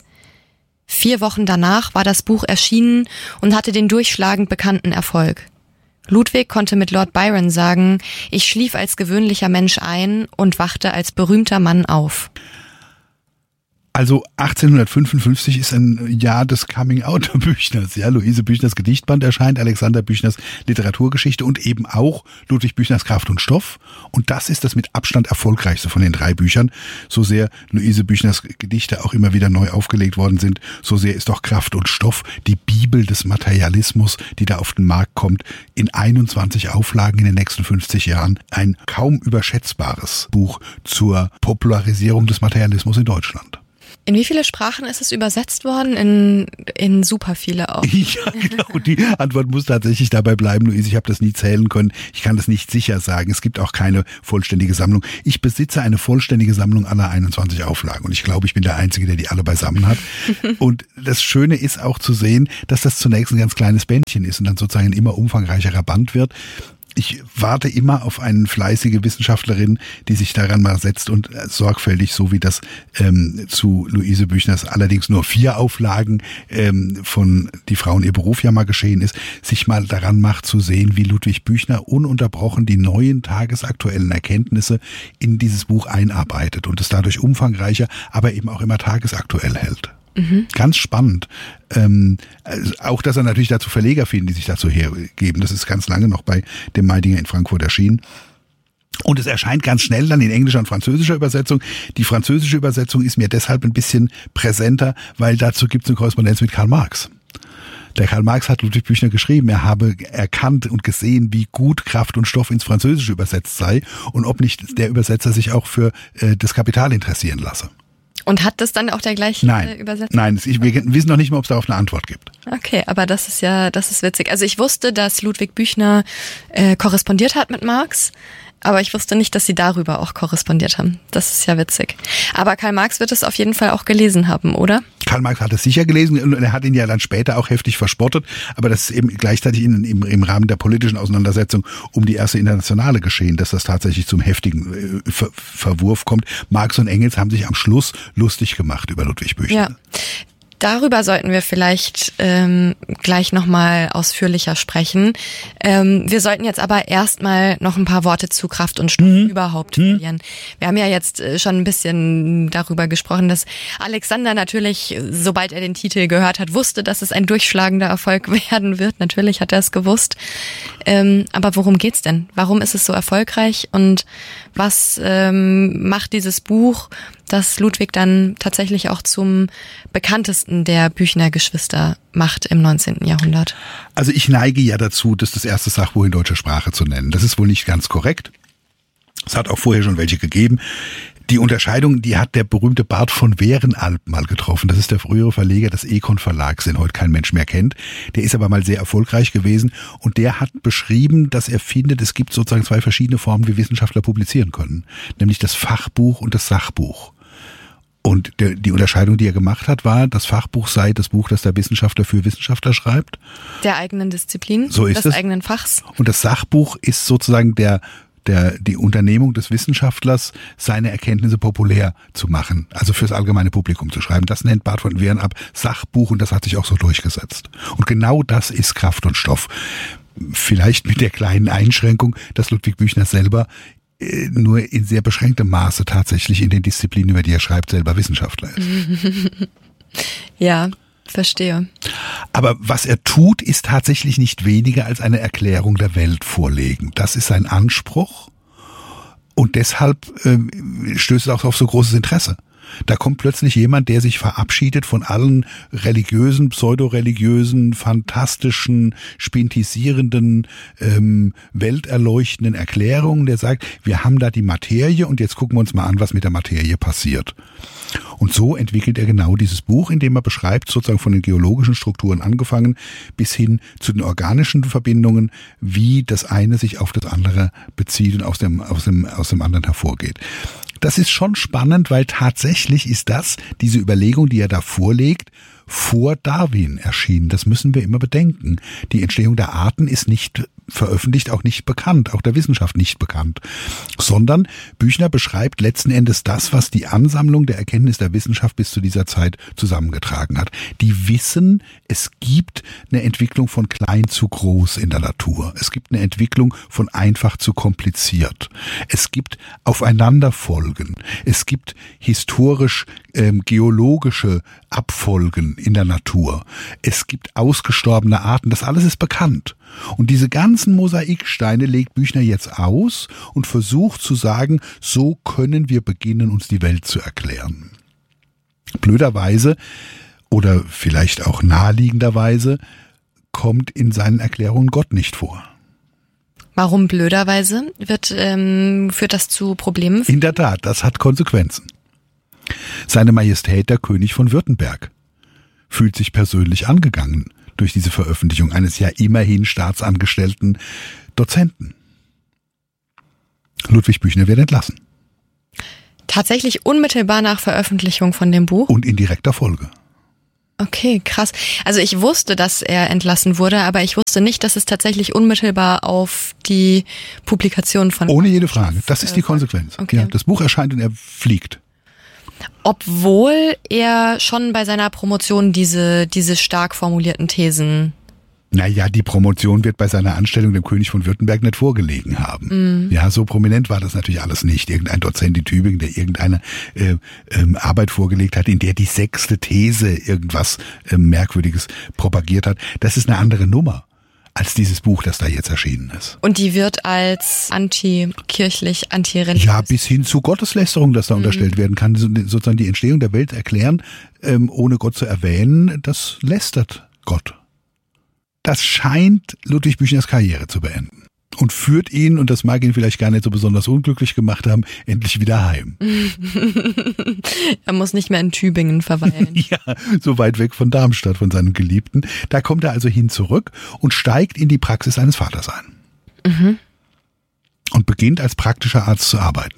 B: Vier Wochen danach war das Buch erschienen und hatte den durchschlagend bekannten Erfolg. Ludwig konnte mit Lord Byron sagen, ich schlief als gewöhnlicher Mensch ein und wachte als berühmter Mann auf.
A: Also achtzehnhundertfünfundfünfzig ist ein Jahr des Coming-out Büchners. Ja, Luise Büchners Gedichtband erscheint, Alexander Büchners Literaturgeschichte und eben auch Ludwig Büchners Kraft und Stoff. Und das ist das mit Abstand erfolgreichste von den drei Büchern. So sehr Luise Büchners Gedichte auch immer wieder neu aufgelegt worden sind, so sehr ist doch Kraft und Stoff die Bibel des Materialismus, die da auf den Markt kommt, in einundzwanzig Auflagen in den nächsten fünfzig Jahren. Ein kaum überschätzbares Buch zur Popularisierung des Materialismus in Deutschland.
B: In wie viele Sprachen ist es übersetzt worden? In, in super viele auch.
A: Ja, genau. Die Antwort muss tatsächlich dabei bleiben, Luise. Ich habe das nie zählen können. Ich kann das nicht sicher sagen. Es gibt auch keine vollständige Sammlung. Ich besitze eine vollständige Sammlung aller einundzwanzig Auflagen. Und ich glaube, ich bin der Einzige, der die alle beisammen hat. Und das Schöne ist auch zu sehen, dass das zunächst ein ganz kleines Bändchen ist und dann sozusagen ein immer umfangreicherer Band wird. Ich warte immer auf eine fleißige Wissenschaftlerin, die sich daran mal setzt und sorgfältig, so wie das ähm, zu Luise Büchners allerdings nur vier Auflagen ähm, von Die Frau und ihr Beruf ja mal geschehen ist, sich mal daran macht zu sehen, wie Ludwig Büchner ununterbrochen die neuen tagesaktuellen Erkenntnisse in dieses Buch einarbeitet und es dadurch umfangreicher, aber eben auch immer tagesaktuell hält. Mhm. Ganz spannend. Ähm, also auch, dass er natürlich dazu Verleger finden, die sich dazu hergeben. Das ist ganz lange noch bei dem Meidinger in Frankfurt erschienen. Und es erscheint ganz schnell dann in englischer und französischer Übersetzung. Die französische Übersetzung ist mir deshalb ein bisschen präsenter, weil dazu gibt es eine Korrespondenz mit Karl Marx. Der Karl Marx hat Ludwig Büchner geschrieben, er habe erkannt und gesehen, wie gut Kraft und Stoff ins Französische übersetzt sei und ob nicht der Übersetzer sich auch für äh, das Kapital interessieren lasse.
B: Und hat das dann auch der gleiche
A: Nein,
B: Übersetzer?
A: Nein, wir wissen noch nicht mal, ob es darauf eine Antwort gibt.
B: Okay, aber das ist ja, das ist witzig. Also ich wusste, dass Ludwig Büchner äh, korrespondiert hat mit Marx, aber ich wusste nicht, dass sie darüber auch korrespondiert haben. Das ist ja witzig. Aber Karl Marx wird es auf jeden Fall auch gelesen haben, oder?
A: Karl Marx hat es sicher gelesen und er hat ihn ja dann später auch heftig verspottet, aber das ist eben gleichzeitig in, im, im Rahmen der politischen Auseinandersetzung um die erste Internationale geschehen, dass das tatsächlich zum heftigen äh, Ver- Verwurf kommt. Marx und Engels haben sich am Schluss lustig gemacht über Ludwig Büchner.
B: Ja. Darüber sollten wir vielleicht ähm, gleich nochmal ausführlicher sprechen. Ähm, wir sollten jetzt aber erstmal noch ein paar Worte zu Kraft und Stoff mhm. überhaupt mhm. verlieren. Wir haben ja jetzt schon ein bisschen darüber gesprochen, dass Alexander natürlich, sobald er den Titel gehört hat, wusste, dass es ein durchschlagender Erfolg werden wird. Natürlich hat er es gewusst. Ähm, aber worum geht's denn? Warum ist es so erfolgreich? Und was ähm, macht dieses Buch, das Ludwig dann tatsächlich auch zum bekanntesten der Büchner Geschwister macht im neunzehnten Jahrhundert?
A: Also ich neige ja dazu, das das erste Sachbuch in deutscher Sprache zu nennen. Das ist wohl nicht ganz korrekt. Es hat auch vorher schon welche gegeben. Die Unterscheidung, die hat der berühmte Bart von Wehrenalb mal getroffen. Das ist der frühere Verleger des Econ Verlags, den heute kein Mensch mehr kennt. Der ist aber mal sehr erfolgreich gewesen und der hat beschrieben, dass er findet, es gibt sozusagen zwei verschiedene Formen, wie Wissenschaftler publizieren können. Nämlich das Fachbuch und das Sachbuch. Und der, die Unterscheidung, die er gemacht hat, war, das Fachbuch sei das Buch, das der Wissenschaftler für Wissenschaftler schreibt.
B: Der eigenen Disziplin,
A: so ist
B: des
A: es.
B: eigenen Fachs.
A: Und das Sachbuch ist sozusagen der Der, die Unternehmung des Wissenschaftlers, seine Erkenntnisse populär zu machen, also fürs allgemeine Publikum zu schreiben. Das nennt Bart von Wehrenalb Sachbuch und das hat sich auch so durchgesetzt. Und genau das ist Kraft und Stoff. Vielleicht mit der kleinen Einschränkung, dass Ludwig Büchner selber äh, nur in sehr beschränktem Maße tatsächlich in den Disziplinen, über die er schreibt, selber Wissenschaftler ist.
B: Ja, verstehe.
A: Aber was er tut, ist tatsächlich nicht weniger als eine Erklärung der Welt vorlegen. Das ist sein Anspruch und deshalb äh, stößt es auch auf so großes Interesse. Da kommt plötzlich jemand, der sich verabschiedet von allen religiösen, pseudoreligiösen, fantastischen, spintisierenden, ähm, welterleuchtenden Erklärungen, der sagt, wir haben da die Materie und jetzt gucken wir uns mal an, was mit der Materie passiert. Und so entwickelt er genau dieses Buch, in dem er beschreibt, sozusagen von den geologischen Strukturen angefangen, bis hin zu den organischen Verbindungen, wie das eine sich auf das andere bezieht und aus dem, aus dem, aus dem anderen hervorgeht. Das ist schon spannend, weil tatsächlich ist das, diese Überlegung, die er da vorlegt, vor Darwin erschienen. Das müssen wir immer bedenken. Die Entstehung der Arten ist nicht veröffentlicht, auch nicht bekannt, auch der Wissenschaft nicht bekannt, sondern Büchner beschreibt letzten Endes das, was die Ansammlung der Erkenntnis der Wissenschaft bis zu dieser Zeit zusammengetragen hat. Die wissen, es gibt eine Entwicklung von klein zu groß in der Natur. Es gibt eine Entwicklung von einfach zu kompliziert. Es gibt Aufeinanderfolgen. Es gibt historisch ähm, geologische Abfolgen in der Natur. Es gibt ausgestorbene Arten, das alles ist bekannt. Und diese ganzen Mosaiksteine legt Büchner jetzt aus und versucht zu sagen, so können wir beginnen, uns die Welt zu erklären. Blöderweise oder vielleicht auch naheliegenderweise kommt in seinen Erklärungen Gott nicht vor.
B: Warum blöderweise? Wird, ähm, führt das zu Problemen?
A: In der Tat, das hat Konsequenzen. Seine Majestät, der König von Württemberg, fühlt sich persönlich angegangen durch diese Veröffentlichung eines ja immerhin staatsangestellten Dozenten. Ludwig Büchner wird entlassen.
B: Tatsächlich unmittelbar nach Veröffentlichung von dem Buch?
A: Und in direkter Folge.
B: Okay, krass. Also ich wusste, dass er entlassen wurde, aber ich wusste nicht, dass es tatsächlich unmittelbar auf die Publikation von...
A: Ohne jede Frage. Das ist die Konsequenz.
B: Okay.
A: Ja, das Buch erscheint und er fliegt.
B: Obwohl er schon bei seiner Promotion diese, diese stark formulierten Thesen...
A: Naja, die Promotion wird bei seiner Anstellung dem König von Württemberg nicht vorgelegen haben. Mm. Ja, so prominent war das natürlich alles nicht. Irgendein Dozent in Tübingen, der irgendeine äh, ähm, Arbeit vorgelegt hat, in der die sechste These irgendwas äh, Merkwürdiges propagiert hat. Das ist eine andere Nummer als dieses Buch, das da jetzt erschienen ist.
B: Und die wird als antikirchlich, antireligiös...
A: Ja, bis hin zu Gotteslästerung, das da mm. unterstellt werden kann. Sozusagen die Entstehung der Welt erklären, ähm, ohne Gott zu erwähnen, das lästert Gott. Das scheint Ludwig Büchners Karriere zu beenden und führt ihn, und das mag ihn vielleicht gar nicht so besonders unglücklich gemacht haben, endlich wieder heim.
B: Er muss nicht mehr in Tübingen verweilen.
A: Ja, so weit weg von Darmstadt, von seinem Geliebten. Da kommt er also hin zurück und steigt in die Praxis seines Vaters ein.
B: Mhm.
A: Und beginnt als praktischer Arzt zu arbeiten.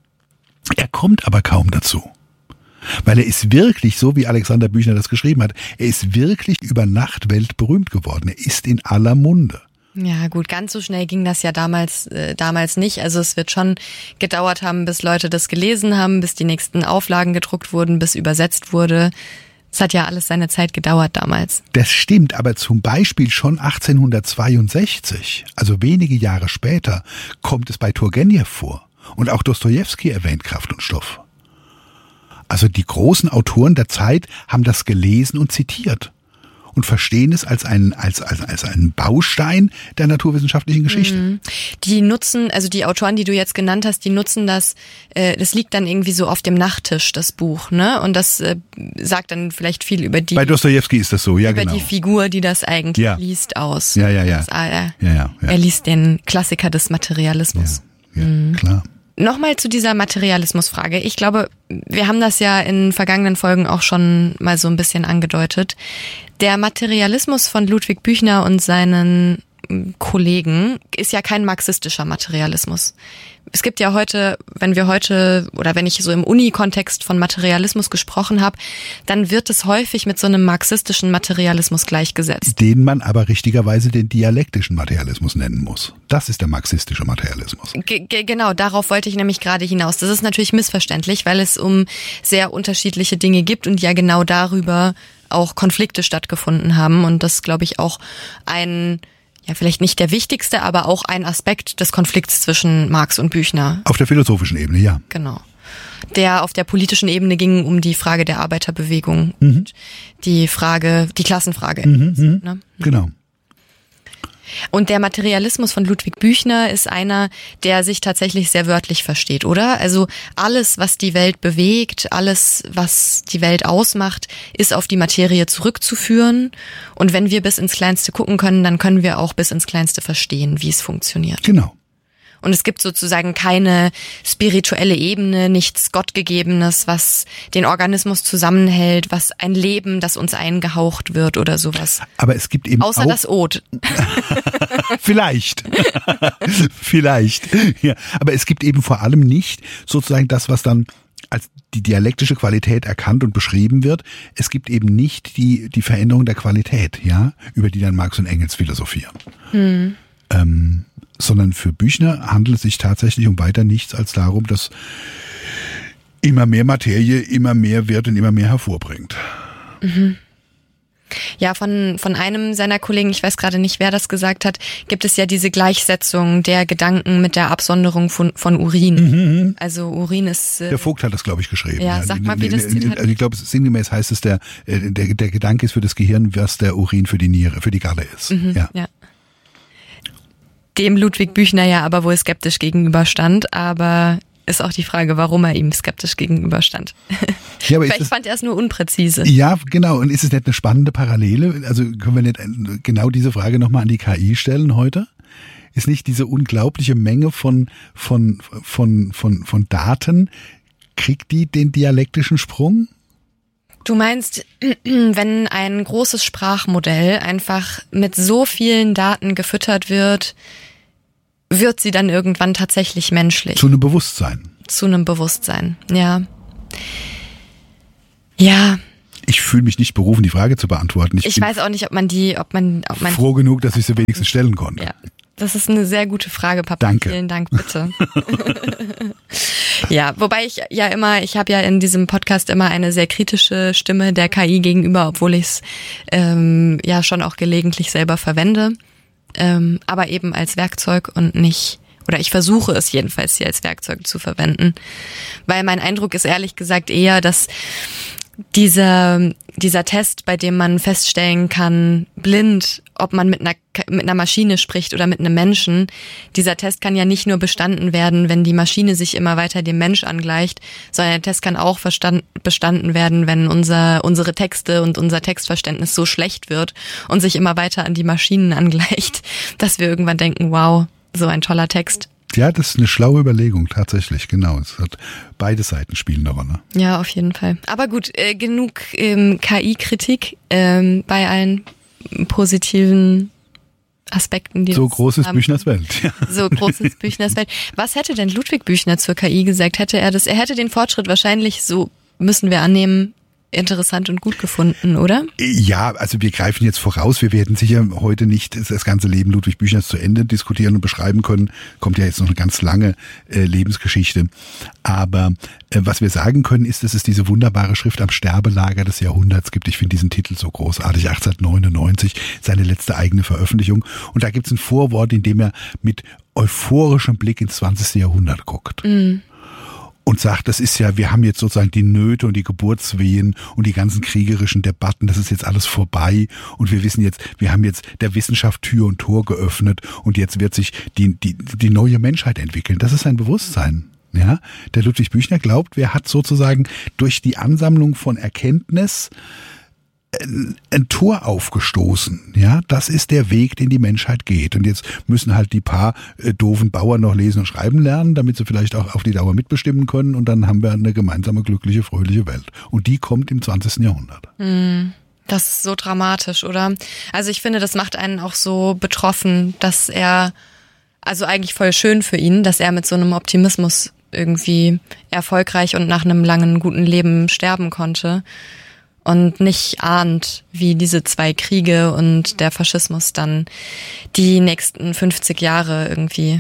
A: Er kommt aber kaum dazu. Weil er ist wirklich, so wie Alexander Büchner das geschrieben hat, er ist wirklich über Nacht weltberühmt geworden. Er ist in aller Munde.
B: Ja gut, ganz so schnell ging das ja damals äh, damals nicht. Also es wird schon gedauert haben, bis Leute das gelesen haben, bis die nächsten Auflagen gedruckt wurden, bis übersetzt wurde. Es hat ja alles seine Zeit gedauert damals.
A: Das stimmt, aber zum Beispiel schon achtzehnhundertzweiundsechzig, also wenige Jahre später, kommt es bei Turgenew vor. Und auch Dostojewski erwähnt Kraft und Stoff. Also die großen Autoren der Zeit haben das gelesen und zitiert und verstehen es als einen, als, als, als einen Baustein der naturwissenschaftlichen Geschichte. Mhm.
B: Die nutzen, also die Autoren, die du jetzt genannt hast, die nutzen das, äh, das liegt dann irgendwie so auf dem Nachttisch, das Buch, ne? Und das äh, sagt dann vielleicht viel über die...
A: Bei Dostojewski ist das so, ja
B: über
A: genau.
B: Über die Figur, die das eigentlich
A: ja.
B: liest, aus.
A: Ja, ja, ja.
B: Das, äh,
A: ja, ja, ja.
B: Er liest den Klassiker des Materialismus.
A: Ja, ja mhm. klar.
B: Nochmal zu dieser Materialismusfrage. Ich glaube, wir haben das ja in vergangenen Folgen auch schon mal so ein bisschen angedeutet. Der Materialismus von Ludwig Büchner und seinen Kollegen ist ja kein marxistischer Materialismus. Es gibt ja heute, wenn wir heute oder wenn ich so im Uni-Kontext von Materialismus gesprochen habe, dann wird es häufig mit so einem marxistischen Materialismus gleichgesetzt.
A: Den man aber richtigerweise den dialektischen Materialismus nennen muss. Das ist der marxistische Materialismus.
B: G- g- genau, darauf wollte ich nämlich gerade hinaus. Das ist natürlich missverständlich, weil es um sehr unterschiedliche Dinge gibt und ja genau darüber auch Konflikte stattgefunden haben. Und das, glaube ich, auch ein... Ja, vielleicht nicht der wichtigste, aber auch ein Aspekt des Konflikts zwischen Marx und Büchner.
A: Auf der philosophischen Ebene, ja.
B: Genau. Der auf der politischen Ebene ging um die Frage der Arbeiterbewegung.
A: Mhm.
B: Und die Frage, die Klassenfrage.
A: Mhm, mhm.
B: Ne?
A: Genau.
B: Und der Materialismus von Ludwig Büchner ist einer, der sich tatsächlich sehr wörtlich versteht, oder? Also alles, was die Welt bewegt, alles, was die Welt ausmacht, ist auf die Materie zurückzuführen. Und wenn wir bis ins Kleinste gucken können, dann können wir auch bis ins Kleinste verstehen, wie es funktioniert.
A: Genau.
B: Und es gibt sozusagen keine spirituelle Ebene, nichts Gottgegebenes, was den Organismus zusammenhält, was ein Leben, das uns eingehaucht wird oder sowas.
A: Aber es gibt eben
B: Außer
A: auch
B: das Od.
A: Vielleicht. Vielleicht. Ja. Aber es gibt eben vor allem nicht sozusagen das, was dann als die dialektische Qualität erkannt und beschrieben wird. Es gibt eben nicht die, die Veränderung der Qualität, ja, über die dann Marx und Engels philosophieren. Hm. Ähm, sondern für Büchner handelt es sich tatsächlich um weiter nichts als darum, dass immer mehr Materie immer mehr wird und immer mehr hervorbringt.
B: Mhm. Ja, von, von einem seiner Kollegen, ich weiß gerade nicht, wer das gesagt hat, gibt es ja diese Gleichsetzung der Gedanken mit der Absonderung von, von Urin. Mhm. Also Urin ist... Äh,
A: der Vogt hat das, glaube ich, geschrieben.
B: Ja, sag mal, wie das Zitat.
A: Also ich glaube, sinngemäß heißt es, der, der, der Gedanke ist für das Gehirn, was der Urin für die Niere, für die Galle ist.
B: Mhm,
A: ja.
B: ja. Dem Ludwig Büchner ja aber wohl skeptisch gegenüberstand, aber... ist auch die Frage, warum er ihm skeptisch gegenüberstand. Ja, aber Vielleicht das, fand er es nur unpräzise.
A: Ja, genau. Und ist es nicht eine spannende Parallele? Also können wir nicht genau diese Frage nochmal an die K I stellen heute? Ist nicht diese unglaubliche Menge von, von, von, von, von Daten, kriegt die den dialektischen Sprung?
B: Du meinst, wenn ein großes Sprachmodell einfach mit so vielen Daten gefüttert wird, wird sie dann irgendwann tatsächlich menschlich.
A: Zu einem Bewusstsein.
B: Zu einem Bewusstsein, ja. Ja.
A: Ich fühle mich nicht berufen, die Frage zu beantworten. Ich,
B: ich weiß auch nicht, ob man die, ob man, ob man.
A: Froh genug, dass ich sie wenigstens stellen konnte.
B: Ja. Das ist eine sehr gute Frage, Papa.
A: Danke.
B: Vielen Dank, bitte. Ja, wobei ich ja immer, ich habe ja in diesem Podcast immer eine sehr kritische Stimme der K I gegenüber, obwohl ich es ähm, ja schon auch gelegentlich selber verwende. Ähm, aber eben als Werkzeug und nicht, oder ich versuche es jedenfalls hier als Werkzeug zu verwenden, weil mein Eindruck ist ehrlich gesagt eher, dass dieser dieser Test, bei dem man feststellen kann, blind, ob man mit einer mit einer Maschine spricht oder mit einem Menschen, dieser Test kann ja nicht nur bestanden werden, wenn die Maschine sich immer weiter dem Mensch angleicht, sondern der Test kann auch verstand, bestanden werden, wenn unser unsere Texte und unser Textverständnis so schlecht wird und sich immer weiter an die Maschinen angleicht, dass wir irgendwann denken, wow, so ein toller Text.
A: Ja, das ist eine schlaue Überlegung, tatsächlich, genau. Es hat beide Seiten spielen eine Rolle.
B: Ja, auf jeden Fall. Aber gut, äh, genug ähm, K I-Kritik ähm, bei allen positiven Aspekten, die
A: so groß ist Büchners Welt. Ja.
B: So groß ist Büchners Welt. Was hätte denn Ludwig Büchner zur K I gesagt? Hätte er das? Er hätte den Fortschritt wahrscheinlich, so müssen wir annehmen, interessant und gut gefunden, oder?
A: Ja, also wir greifen jetzt voraus. Wir werden sicher heute nicht das ganze Leben Ludwig Büchners zu Ende diskutieren und beschreiben können. Kommt ja jetzt noch eine ganz lange äh, Lebensgeschichte. Aber äh, was wir sagen können, ist, dass es diese wunderbare Schrift am Sterbelager des Jahrhunderts gibt. Ich finde diesen Titel so großartig. achtzehnhundertneunundneunzig, seine letzte eigene Veröffentlichung. Und da gibt es ein Vorwort, in dem er mit euphorischem Blick ins zwanzigste Jahrhundert guckt. Mhm. Und sagt, das ist ja, wir haben jetzt sozusagen die Nöte und die Geburtswehen und die ganzen kriegerischen Debatten, das ist jetzt alles vorbei und wir wissen jetzt, wir haben jetzt der Wissenschaft Tür und Tor geöffnet und jetzt wird sich die, die, die neue Menschheit entwickeln. Das ist sein Bewusstsein. Ja, der Ludwig Büchner glaubt, wer hat sozusagen durch die Ansammlung von Erkenntnis ein, ein Tor aufgestoßen. Ja, das ist der Weg, den die Menschheit geht. Und jetzt müssen halt die paar äh, doofen Bauern noch lesen und schreiben lernen, damit sie vielleicht auch auf die Dauer mitbestimmen können. Und dann haben wir eine gemeinsame, glückliche, fröhliche Welt. Und die kommt im zwanzigsten Jahrhundert.
B: Mm, das ist so dramatisch, oder? Also ich finde, das macht einen auch so betroffen, dass er, also eigentlich voll schön für ihn, dass er mit so einem Optimismus irgendwie erfolgreich und nach einem langen, guten Leben sterben konnte. Und nicht ahnt, wie diese zwei Kriege und der Faschismus dann die nächsten fünfzig Jahre irgendwie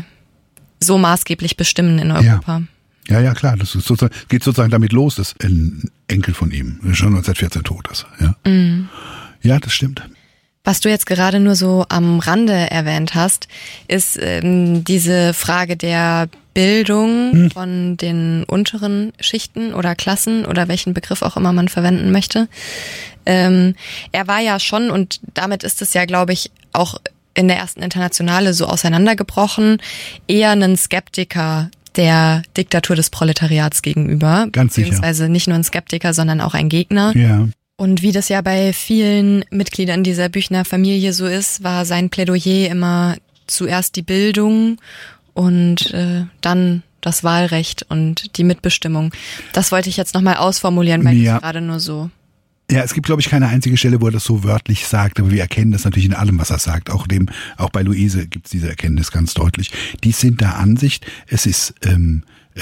B: so maßgeblich bestimmen in Europa.
A: Ja, ja, ja klar. Das ist sozusagen, geht sozusagen damit los, dass ein Enkel von ihm schon neunzehnhundertvierzehn tot ist. Ja, mhm. Ja, das stimmt.
B: Was du jetzt gerade nur so am Rande erwähnt hast, ist ähm, diese Frage der Bildung hm. von den unteren Schichten oder Klassen oder welchen Begriff auch immer man verwenden möchte. Ähm, er war ja schon, und damit ist es ja, glaube ich, auch in der ersten Internationale so auseinandergebrochen, eher ein Skeptiker der Diktatur des Proletariats gegenüber.
A: Ganz sicher.
B: Beziehungsweise nicht nur ein Skeptiker, sondern auch ein Gegner.
A: Ja.
B: Und wie das ja bei vielen Mitgliedern dieser Büchner Familie so ist, war sein Plädoyer immer zuerst die Bildung und äh, dann das Wahlrecht und die Mitbestimmung. Das wollte ich jetzt nochmal ausformulieren, weil ja. ich gerade nur so...
A: Ja, es gibt, glaube ich, keine einzige Stelle, wo er das so wörtlich sagt, aber wir erkennen das natürlich in allem, was er sagt. Auch dem, auch bei Luise gibt es diese Erkenntnis ganz deutlich. Die sind der Ansicht, es ist... Ähm,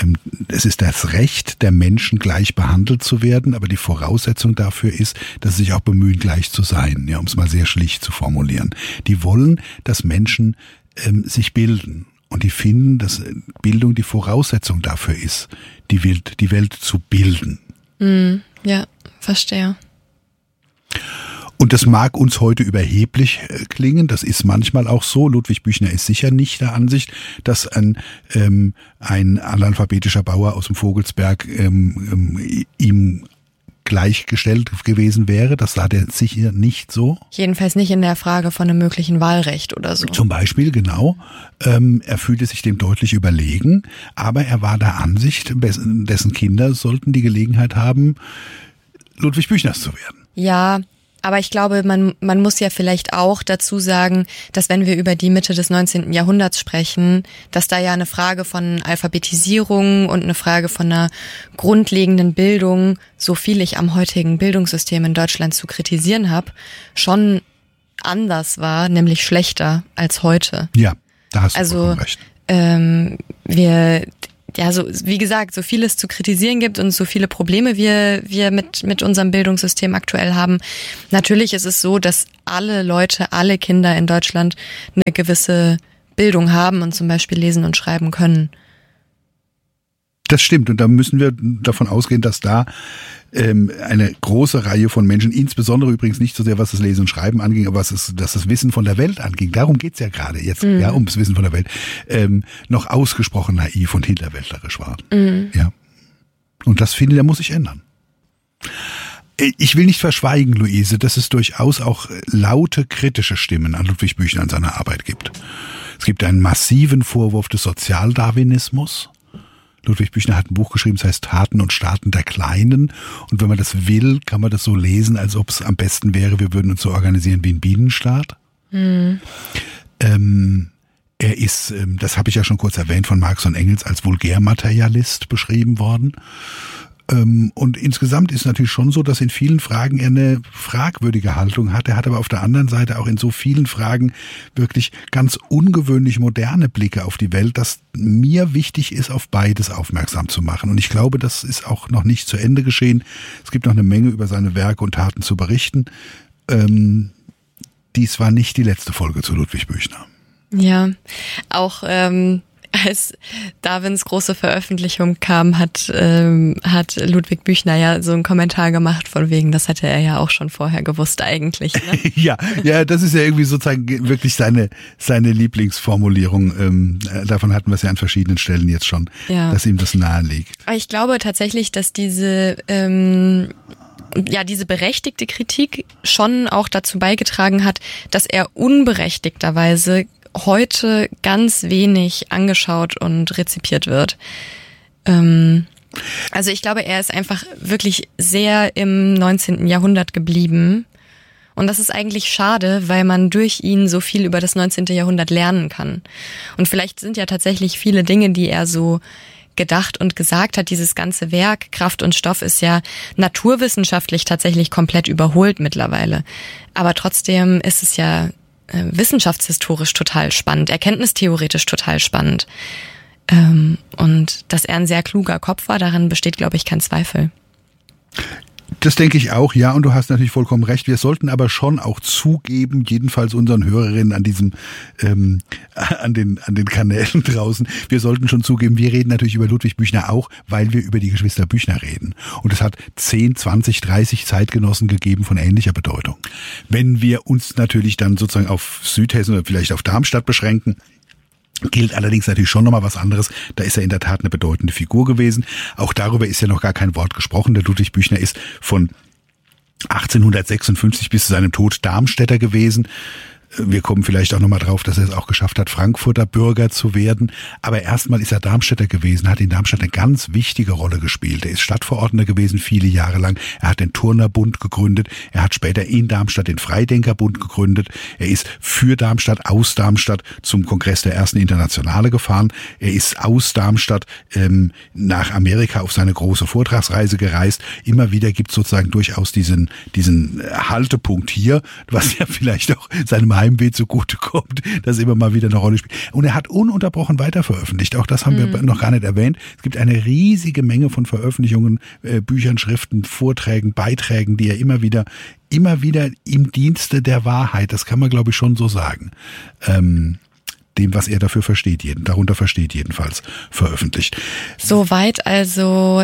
A: Es ist das Recht der Menschen, gleich behandelt zu werden, aber die Voraussetzung dafür ist, dass sie sich auch bemühen, gleich zu sein, ja, um es mal sehr schlicht zu formulieren. Die wollen, dass Menschen ähm, sich bilden und die finden, dass Bildung die Voraussetzung dafür ist, die Welt, die Welt zu bilden.
B: Mm, ja, verstehe.
A: Und das mag uns heute überheblich klingen, das ist manchmal auch so. Ludwig Büchner ist sicher nicht der Ansicht, dass ein, ähm, ein analphabetischer Bauer aus dem Vogelsberg ähm, ähm, ihm gleichgestellt gewesen wäre. Das sah der sicher nicht so.
B: Jedenfalls nicht in der Frage von einem möglichen Wahlrecht oder so.
A: Zum Beispiel, genau. Ähm, er fühlte sich dem deutlich überlegen, aber er war der Ansicht, dessen Kinder sollten die Gelegenheit haben, Ludwig Büchners zu werden.
B: Ja, aber ich glaube, man, man muss ja vielleicht auch dazu sagen, dass wenn wir über die Mitte des neunzehnten Jahrhunderts sprechen, dass da ja eine Frage von Alphabetisierung und eine Frage von einer grundlegenden Bildung, so viel ich am heutigen Bildungssystem in Deutschland zu kritisieren habe, schon anders war, nämlich schlechter als heute.
A: Ja, da hast du
B: also,
A: vollkommen recht.
B: Ähm, wir... Ja, so wie gesagt, so viel es zu kritisieren gibt und so viele Probleme wir wir mit mit unserem Bildungssystem aktuell haben. Natürlich ist es so, dass alle Leute, alle Kinder in Deutschland eine gewisse Bildung haben und zum Beispiel lesen und schreiben können.
A: Das stimmt und da müssen wir davon ausgehen, dass da ähm, eine große Reihe von Menschen, insbesondere übrigens nicht so sehr, was das Lesen und Schreiben anging, aber was es, dass das Wissen von der Welt anging, darum geht's ja gerade jetzt, mhm. ja, ums Wissen von der Welt, ähm, noch ausgesprochen naiv und hinterwäldlerisch waren. Mhm. Ja. Und das, finde ich, da muss sich ändern. Ich will nicht verschweigen, Luise, dass es durchaus auch laute kritische Stimmen an Ludwig Büchner an seiner Arbeit gibt. Es gibt einen massiven Vorwurf des Sozialdarwinismus. Ludwig Büchner hat ein Buch geschrieben, das heißt Taten und Staaten der Kleinen. Und wenn man das will, kann man das so lesen, als ob es am besten wäre, wir würden uns so organisieren wie ein Bienenstaat. Mhm. Ähm, er ist, ähm, das habe ich ja schon kurz erwähnt, von Marx und Engels als Vulgärmaterialist beschrieben worden. Ähm, und insgesamt ist natürlich schon so, dass in vielen Fragen er eine fragwürdige Haltung hat. Er hat aber auf der anderen Seite auch in so vielen Fragen wirklich ganz ungewöhnlich moderne Blicke auf die Welt, dass mir wichtig ist, auf beides aufmerksam zu machen. Und ich glaube, das ist auch noch nicht zu Ende geschehen. Es gibt noch eine Menge über seine Werke und Taten zu berichten. Ähm, dies war nicht die letzte Folge zu Ludwig Büchner.
B: Ja, auch ähm als Darwins große Veröffentlichung kam, hat ähm, hat Ludwig Büchner ja so einen Kommentar gemacht von wegen, das hätte er ja auch schon vorher gewusst eigentlich. Ne?
A: ja, ja, das ist ja irgendwie sozusagen wirklich seine seine Lieblingsformulierung. Ähm, davon hatten wir es ja an verschiedenen Stellen jetzt schon, ja. dass ihm das nahe liegt.
B: Aber ich glaube tatsächlich, dass diese ähm, ja diese berechtigte Kritik schon auch dazu beigetragen hat, dass er unberechtigterweise heute ganz wenig angeschaut und rezipiert wird. Ähm, also ich glaube, er ist einfach wirklich sehr im neunzehnten Jahrhundert geblieben. Und das ist eigentlich schade, weil man durch ihn so viel über das neunzehnte Jahrhundert lernen kann. Und vielleicht sind ja tatsächlich viele Dinge, die er so gedacht und gesagt hat. Dieses ganze Werk, Kraft und Stoff, ist ja naturwissenschaftlich tatsächlich komplett überholt mittlerweile. Aber trotzdem ist es ja wissenschaftshistorisch total spannend, erkenntnistheoretisch total spannend. Ähm, und dass er ein sehr kluger Kopf war, daran besteht, glaube ich, kein Zweifel.
A: Das denke ich auch, ja, und du hast natürlich vollkommen recht. Wir sollten aber schon auch zugeben, jedenfalls unseren Hörerinnen an diesem, ähm, an den an den Kanälen draußen, wir sollten schon zugeben, wir reden natürlich über Ludwig Büchner auch, weil wir über die Geschwister Büchner reden. Und es hat zehn, zwanzig, dreißig Zeitgenossen gegeben von ähnlicher Bedeutung. Wenn wir uns natürlich dann sozusagen auf Südhessen oder vielleicht auf Darmstadt beschränken, gilt allerdings natürlich schon nochmal was anderes. Da ist er in der Tat eine bedeutende Figur gewesen. Auch darüber ist ja noch gar kein Wort gesprochen. Der Ludwig Büchner ist von achtzehnhundertsechsundfünfzig bis zu seinem Tod Darmstädter gewesen. Wir kommen vielleicht auch nochmal drauf, dass er es auch geschafft hat, Frankfurter Bürger zu werden. Aber erstmal ist er Darmstädter gewesen, hat in Darmstadt eine ganz wichtige Rolle gespielt. Er ist Stadtverordneter gewesen, viele Jahre lang. Er hat den Turnerbund gegründet. Er hat später in Darmstadt den Freidenkerbund gegründet. Er ist für Darmstadt, aus Darmstadt zum Kongress der ersten Internationale gefahren. Er ist aus Darmstadt ähm, nach Amerika auf seine große Vortragsreise gereist. Immer wieder gibt es sozusagen durchaus diesen, diesen Haltepunkt hier, was ja vielleicht auch seinem Heimweh zugutekommt, das immer mal wieder eine Rolle spielt. Und er hat ununterbrochen weiter veröffentlicht. Auch das haben mhm. wir noch gar nicht erwähnt. Es gibt eine riesige Menge von Veröffentlichungen, äh, Büchern, Schriften, Vorträgen, Beiträgen, die er immer wieder, immer wieder im Dienste der Wahrheit, das kann man glaube ich schon so sagen, ähm, dem, was er dafür versteht, jeden, darunter versteht jedenfalls, veröffentlicht.
B: Soweit also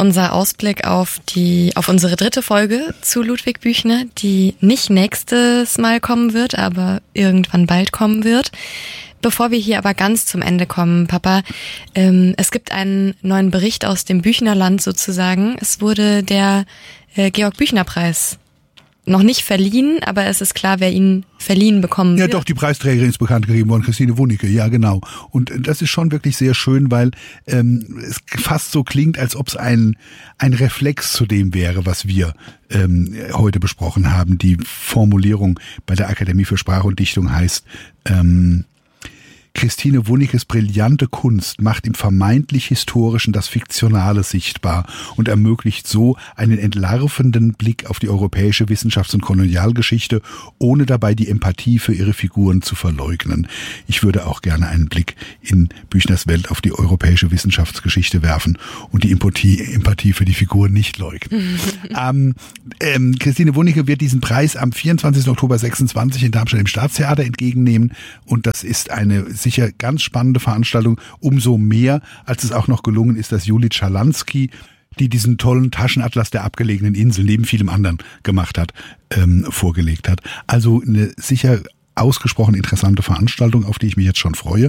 B: unser Ausblick auf die, auf unsere dritte Folge zu Ludwig Büchner, die nicht nächstes Mal kommen wird, aber irgendwann bald kommen wird. Bevor wir hier aber ganz zum Ende kommen, Papa, ähm, es gibt einen neuen Bericht aus dem Büchnerland sozusagen. Es wurde der äh, Georg-Büchner-Preis noch nicht verliehen, aber es ist klar, wer ihn verliehen bekommen wird.
A: Ja doch, die Preisträgerin ist bekannt gegeben worden, Christine Wunicke, ja genau. Und das ist schon wirklich sehr schön, weil ähm, es fast so klingt, als ob es ein, ein Reflex zu dem wäre, was wir ähm, heute besprochen haben. Die Formulierung bei der Akademie für Sprache und Dichtung heißt, ähm, Christine Wunickes brillante Kunst macht im vermeintlich Historischen das Fiktionale sichtbar und ermöglicht so einen entlarvenden Blick auf die europäische Wissenschafts- und Kolonialgeschichte, ohne dabei die Empathie für ihre Figuren zu verleugnen. Ich würde auch gerne einen Blick in Büchners Welt auf die europäische Wissenschaftsgeschichte werfen und die Empathie, Empathie für die Figuren nicht leugnen. ähm, ähm, Christine Wunicke wird diesen Preis am vierundzwanzigsten Oktober sechsundzwanzig in Darmstadt im Staatstheater entgegennehmen und das ist eine sicher ganz spannende Veranstaltung, umso mehr, als es auch noch gelungen ist, dass Juli Schalansky, die diesen tollen Taschenatlas der abgelegenen Insel neben vielem anderen gemacht hat, ähm, vorgelegt hat. Also eine sicher ausgesprochen interessante Veranstaltung, auf die ich mich jetzt schon freue.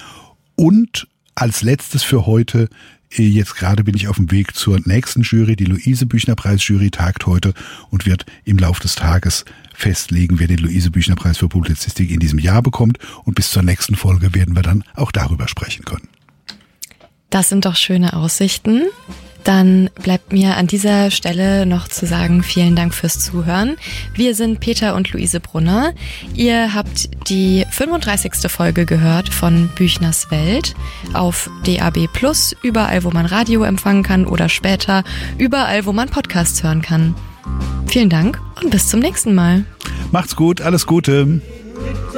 A: Und als letztes für heute, jetzt gerade bin ich auf dem Weg zur nächsten Jury. Die Luise-Büchner-Preis-Jury tagt heute und wird im Laufe des Tages festlegen, wer den Luise-Büchner-Preis für Publizistik in diesem Jahr bekommt. Und bis zur nächsten Folge werden wir dann auch darüber sprechen können.
B: Das sind doch schöne Aussichten. Dann bleibt mir an dieser Stelle noch zu sagen, vielen Dank fürs Zuhören. Wir sind Peter und Luise Brunner. Ihr habt die fünfunddreißigste Folge gehört von Büchners Welt auf D A B plus, überall wo man Radio empfangen kann oder später überall wo man Podcasts hören kann. Vielen Dank und bis zum nächsten Mal.
A: Macht's gut, alles Gute.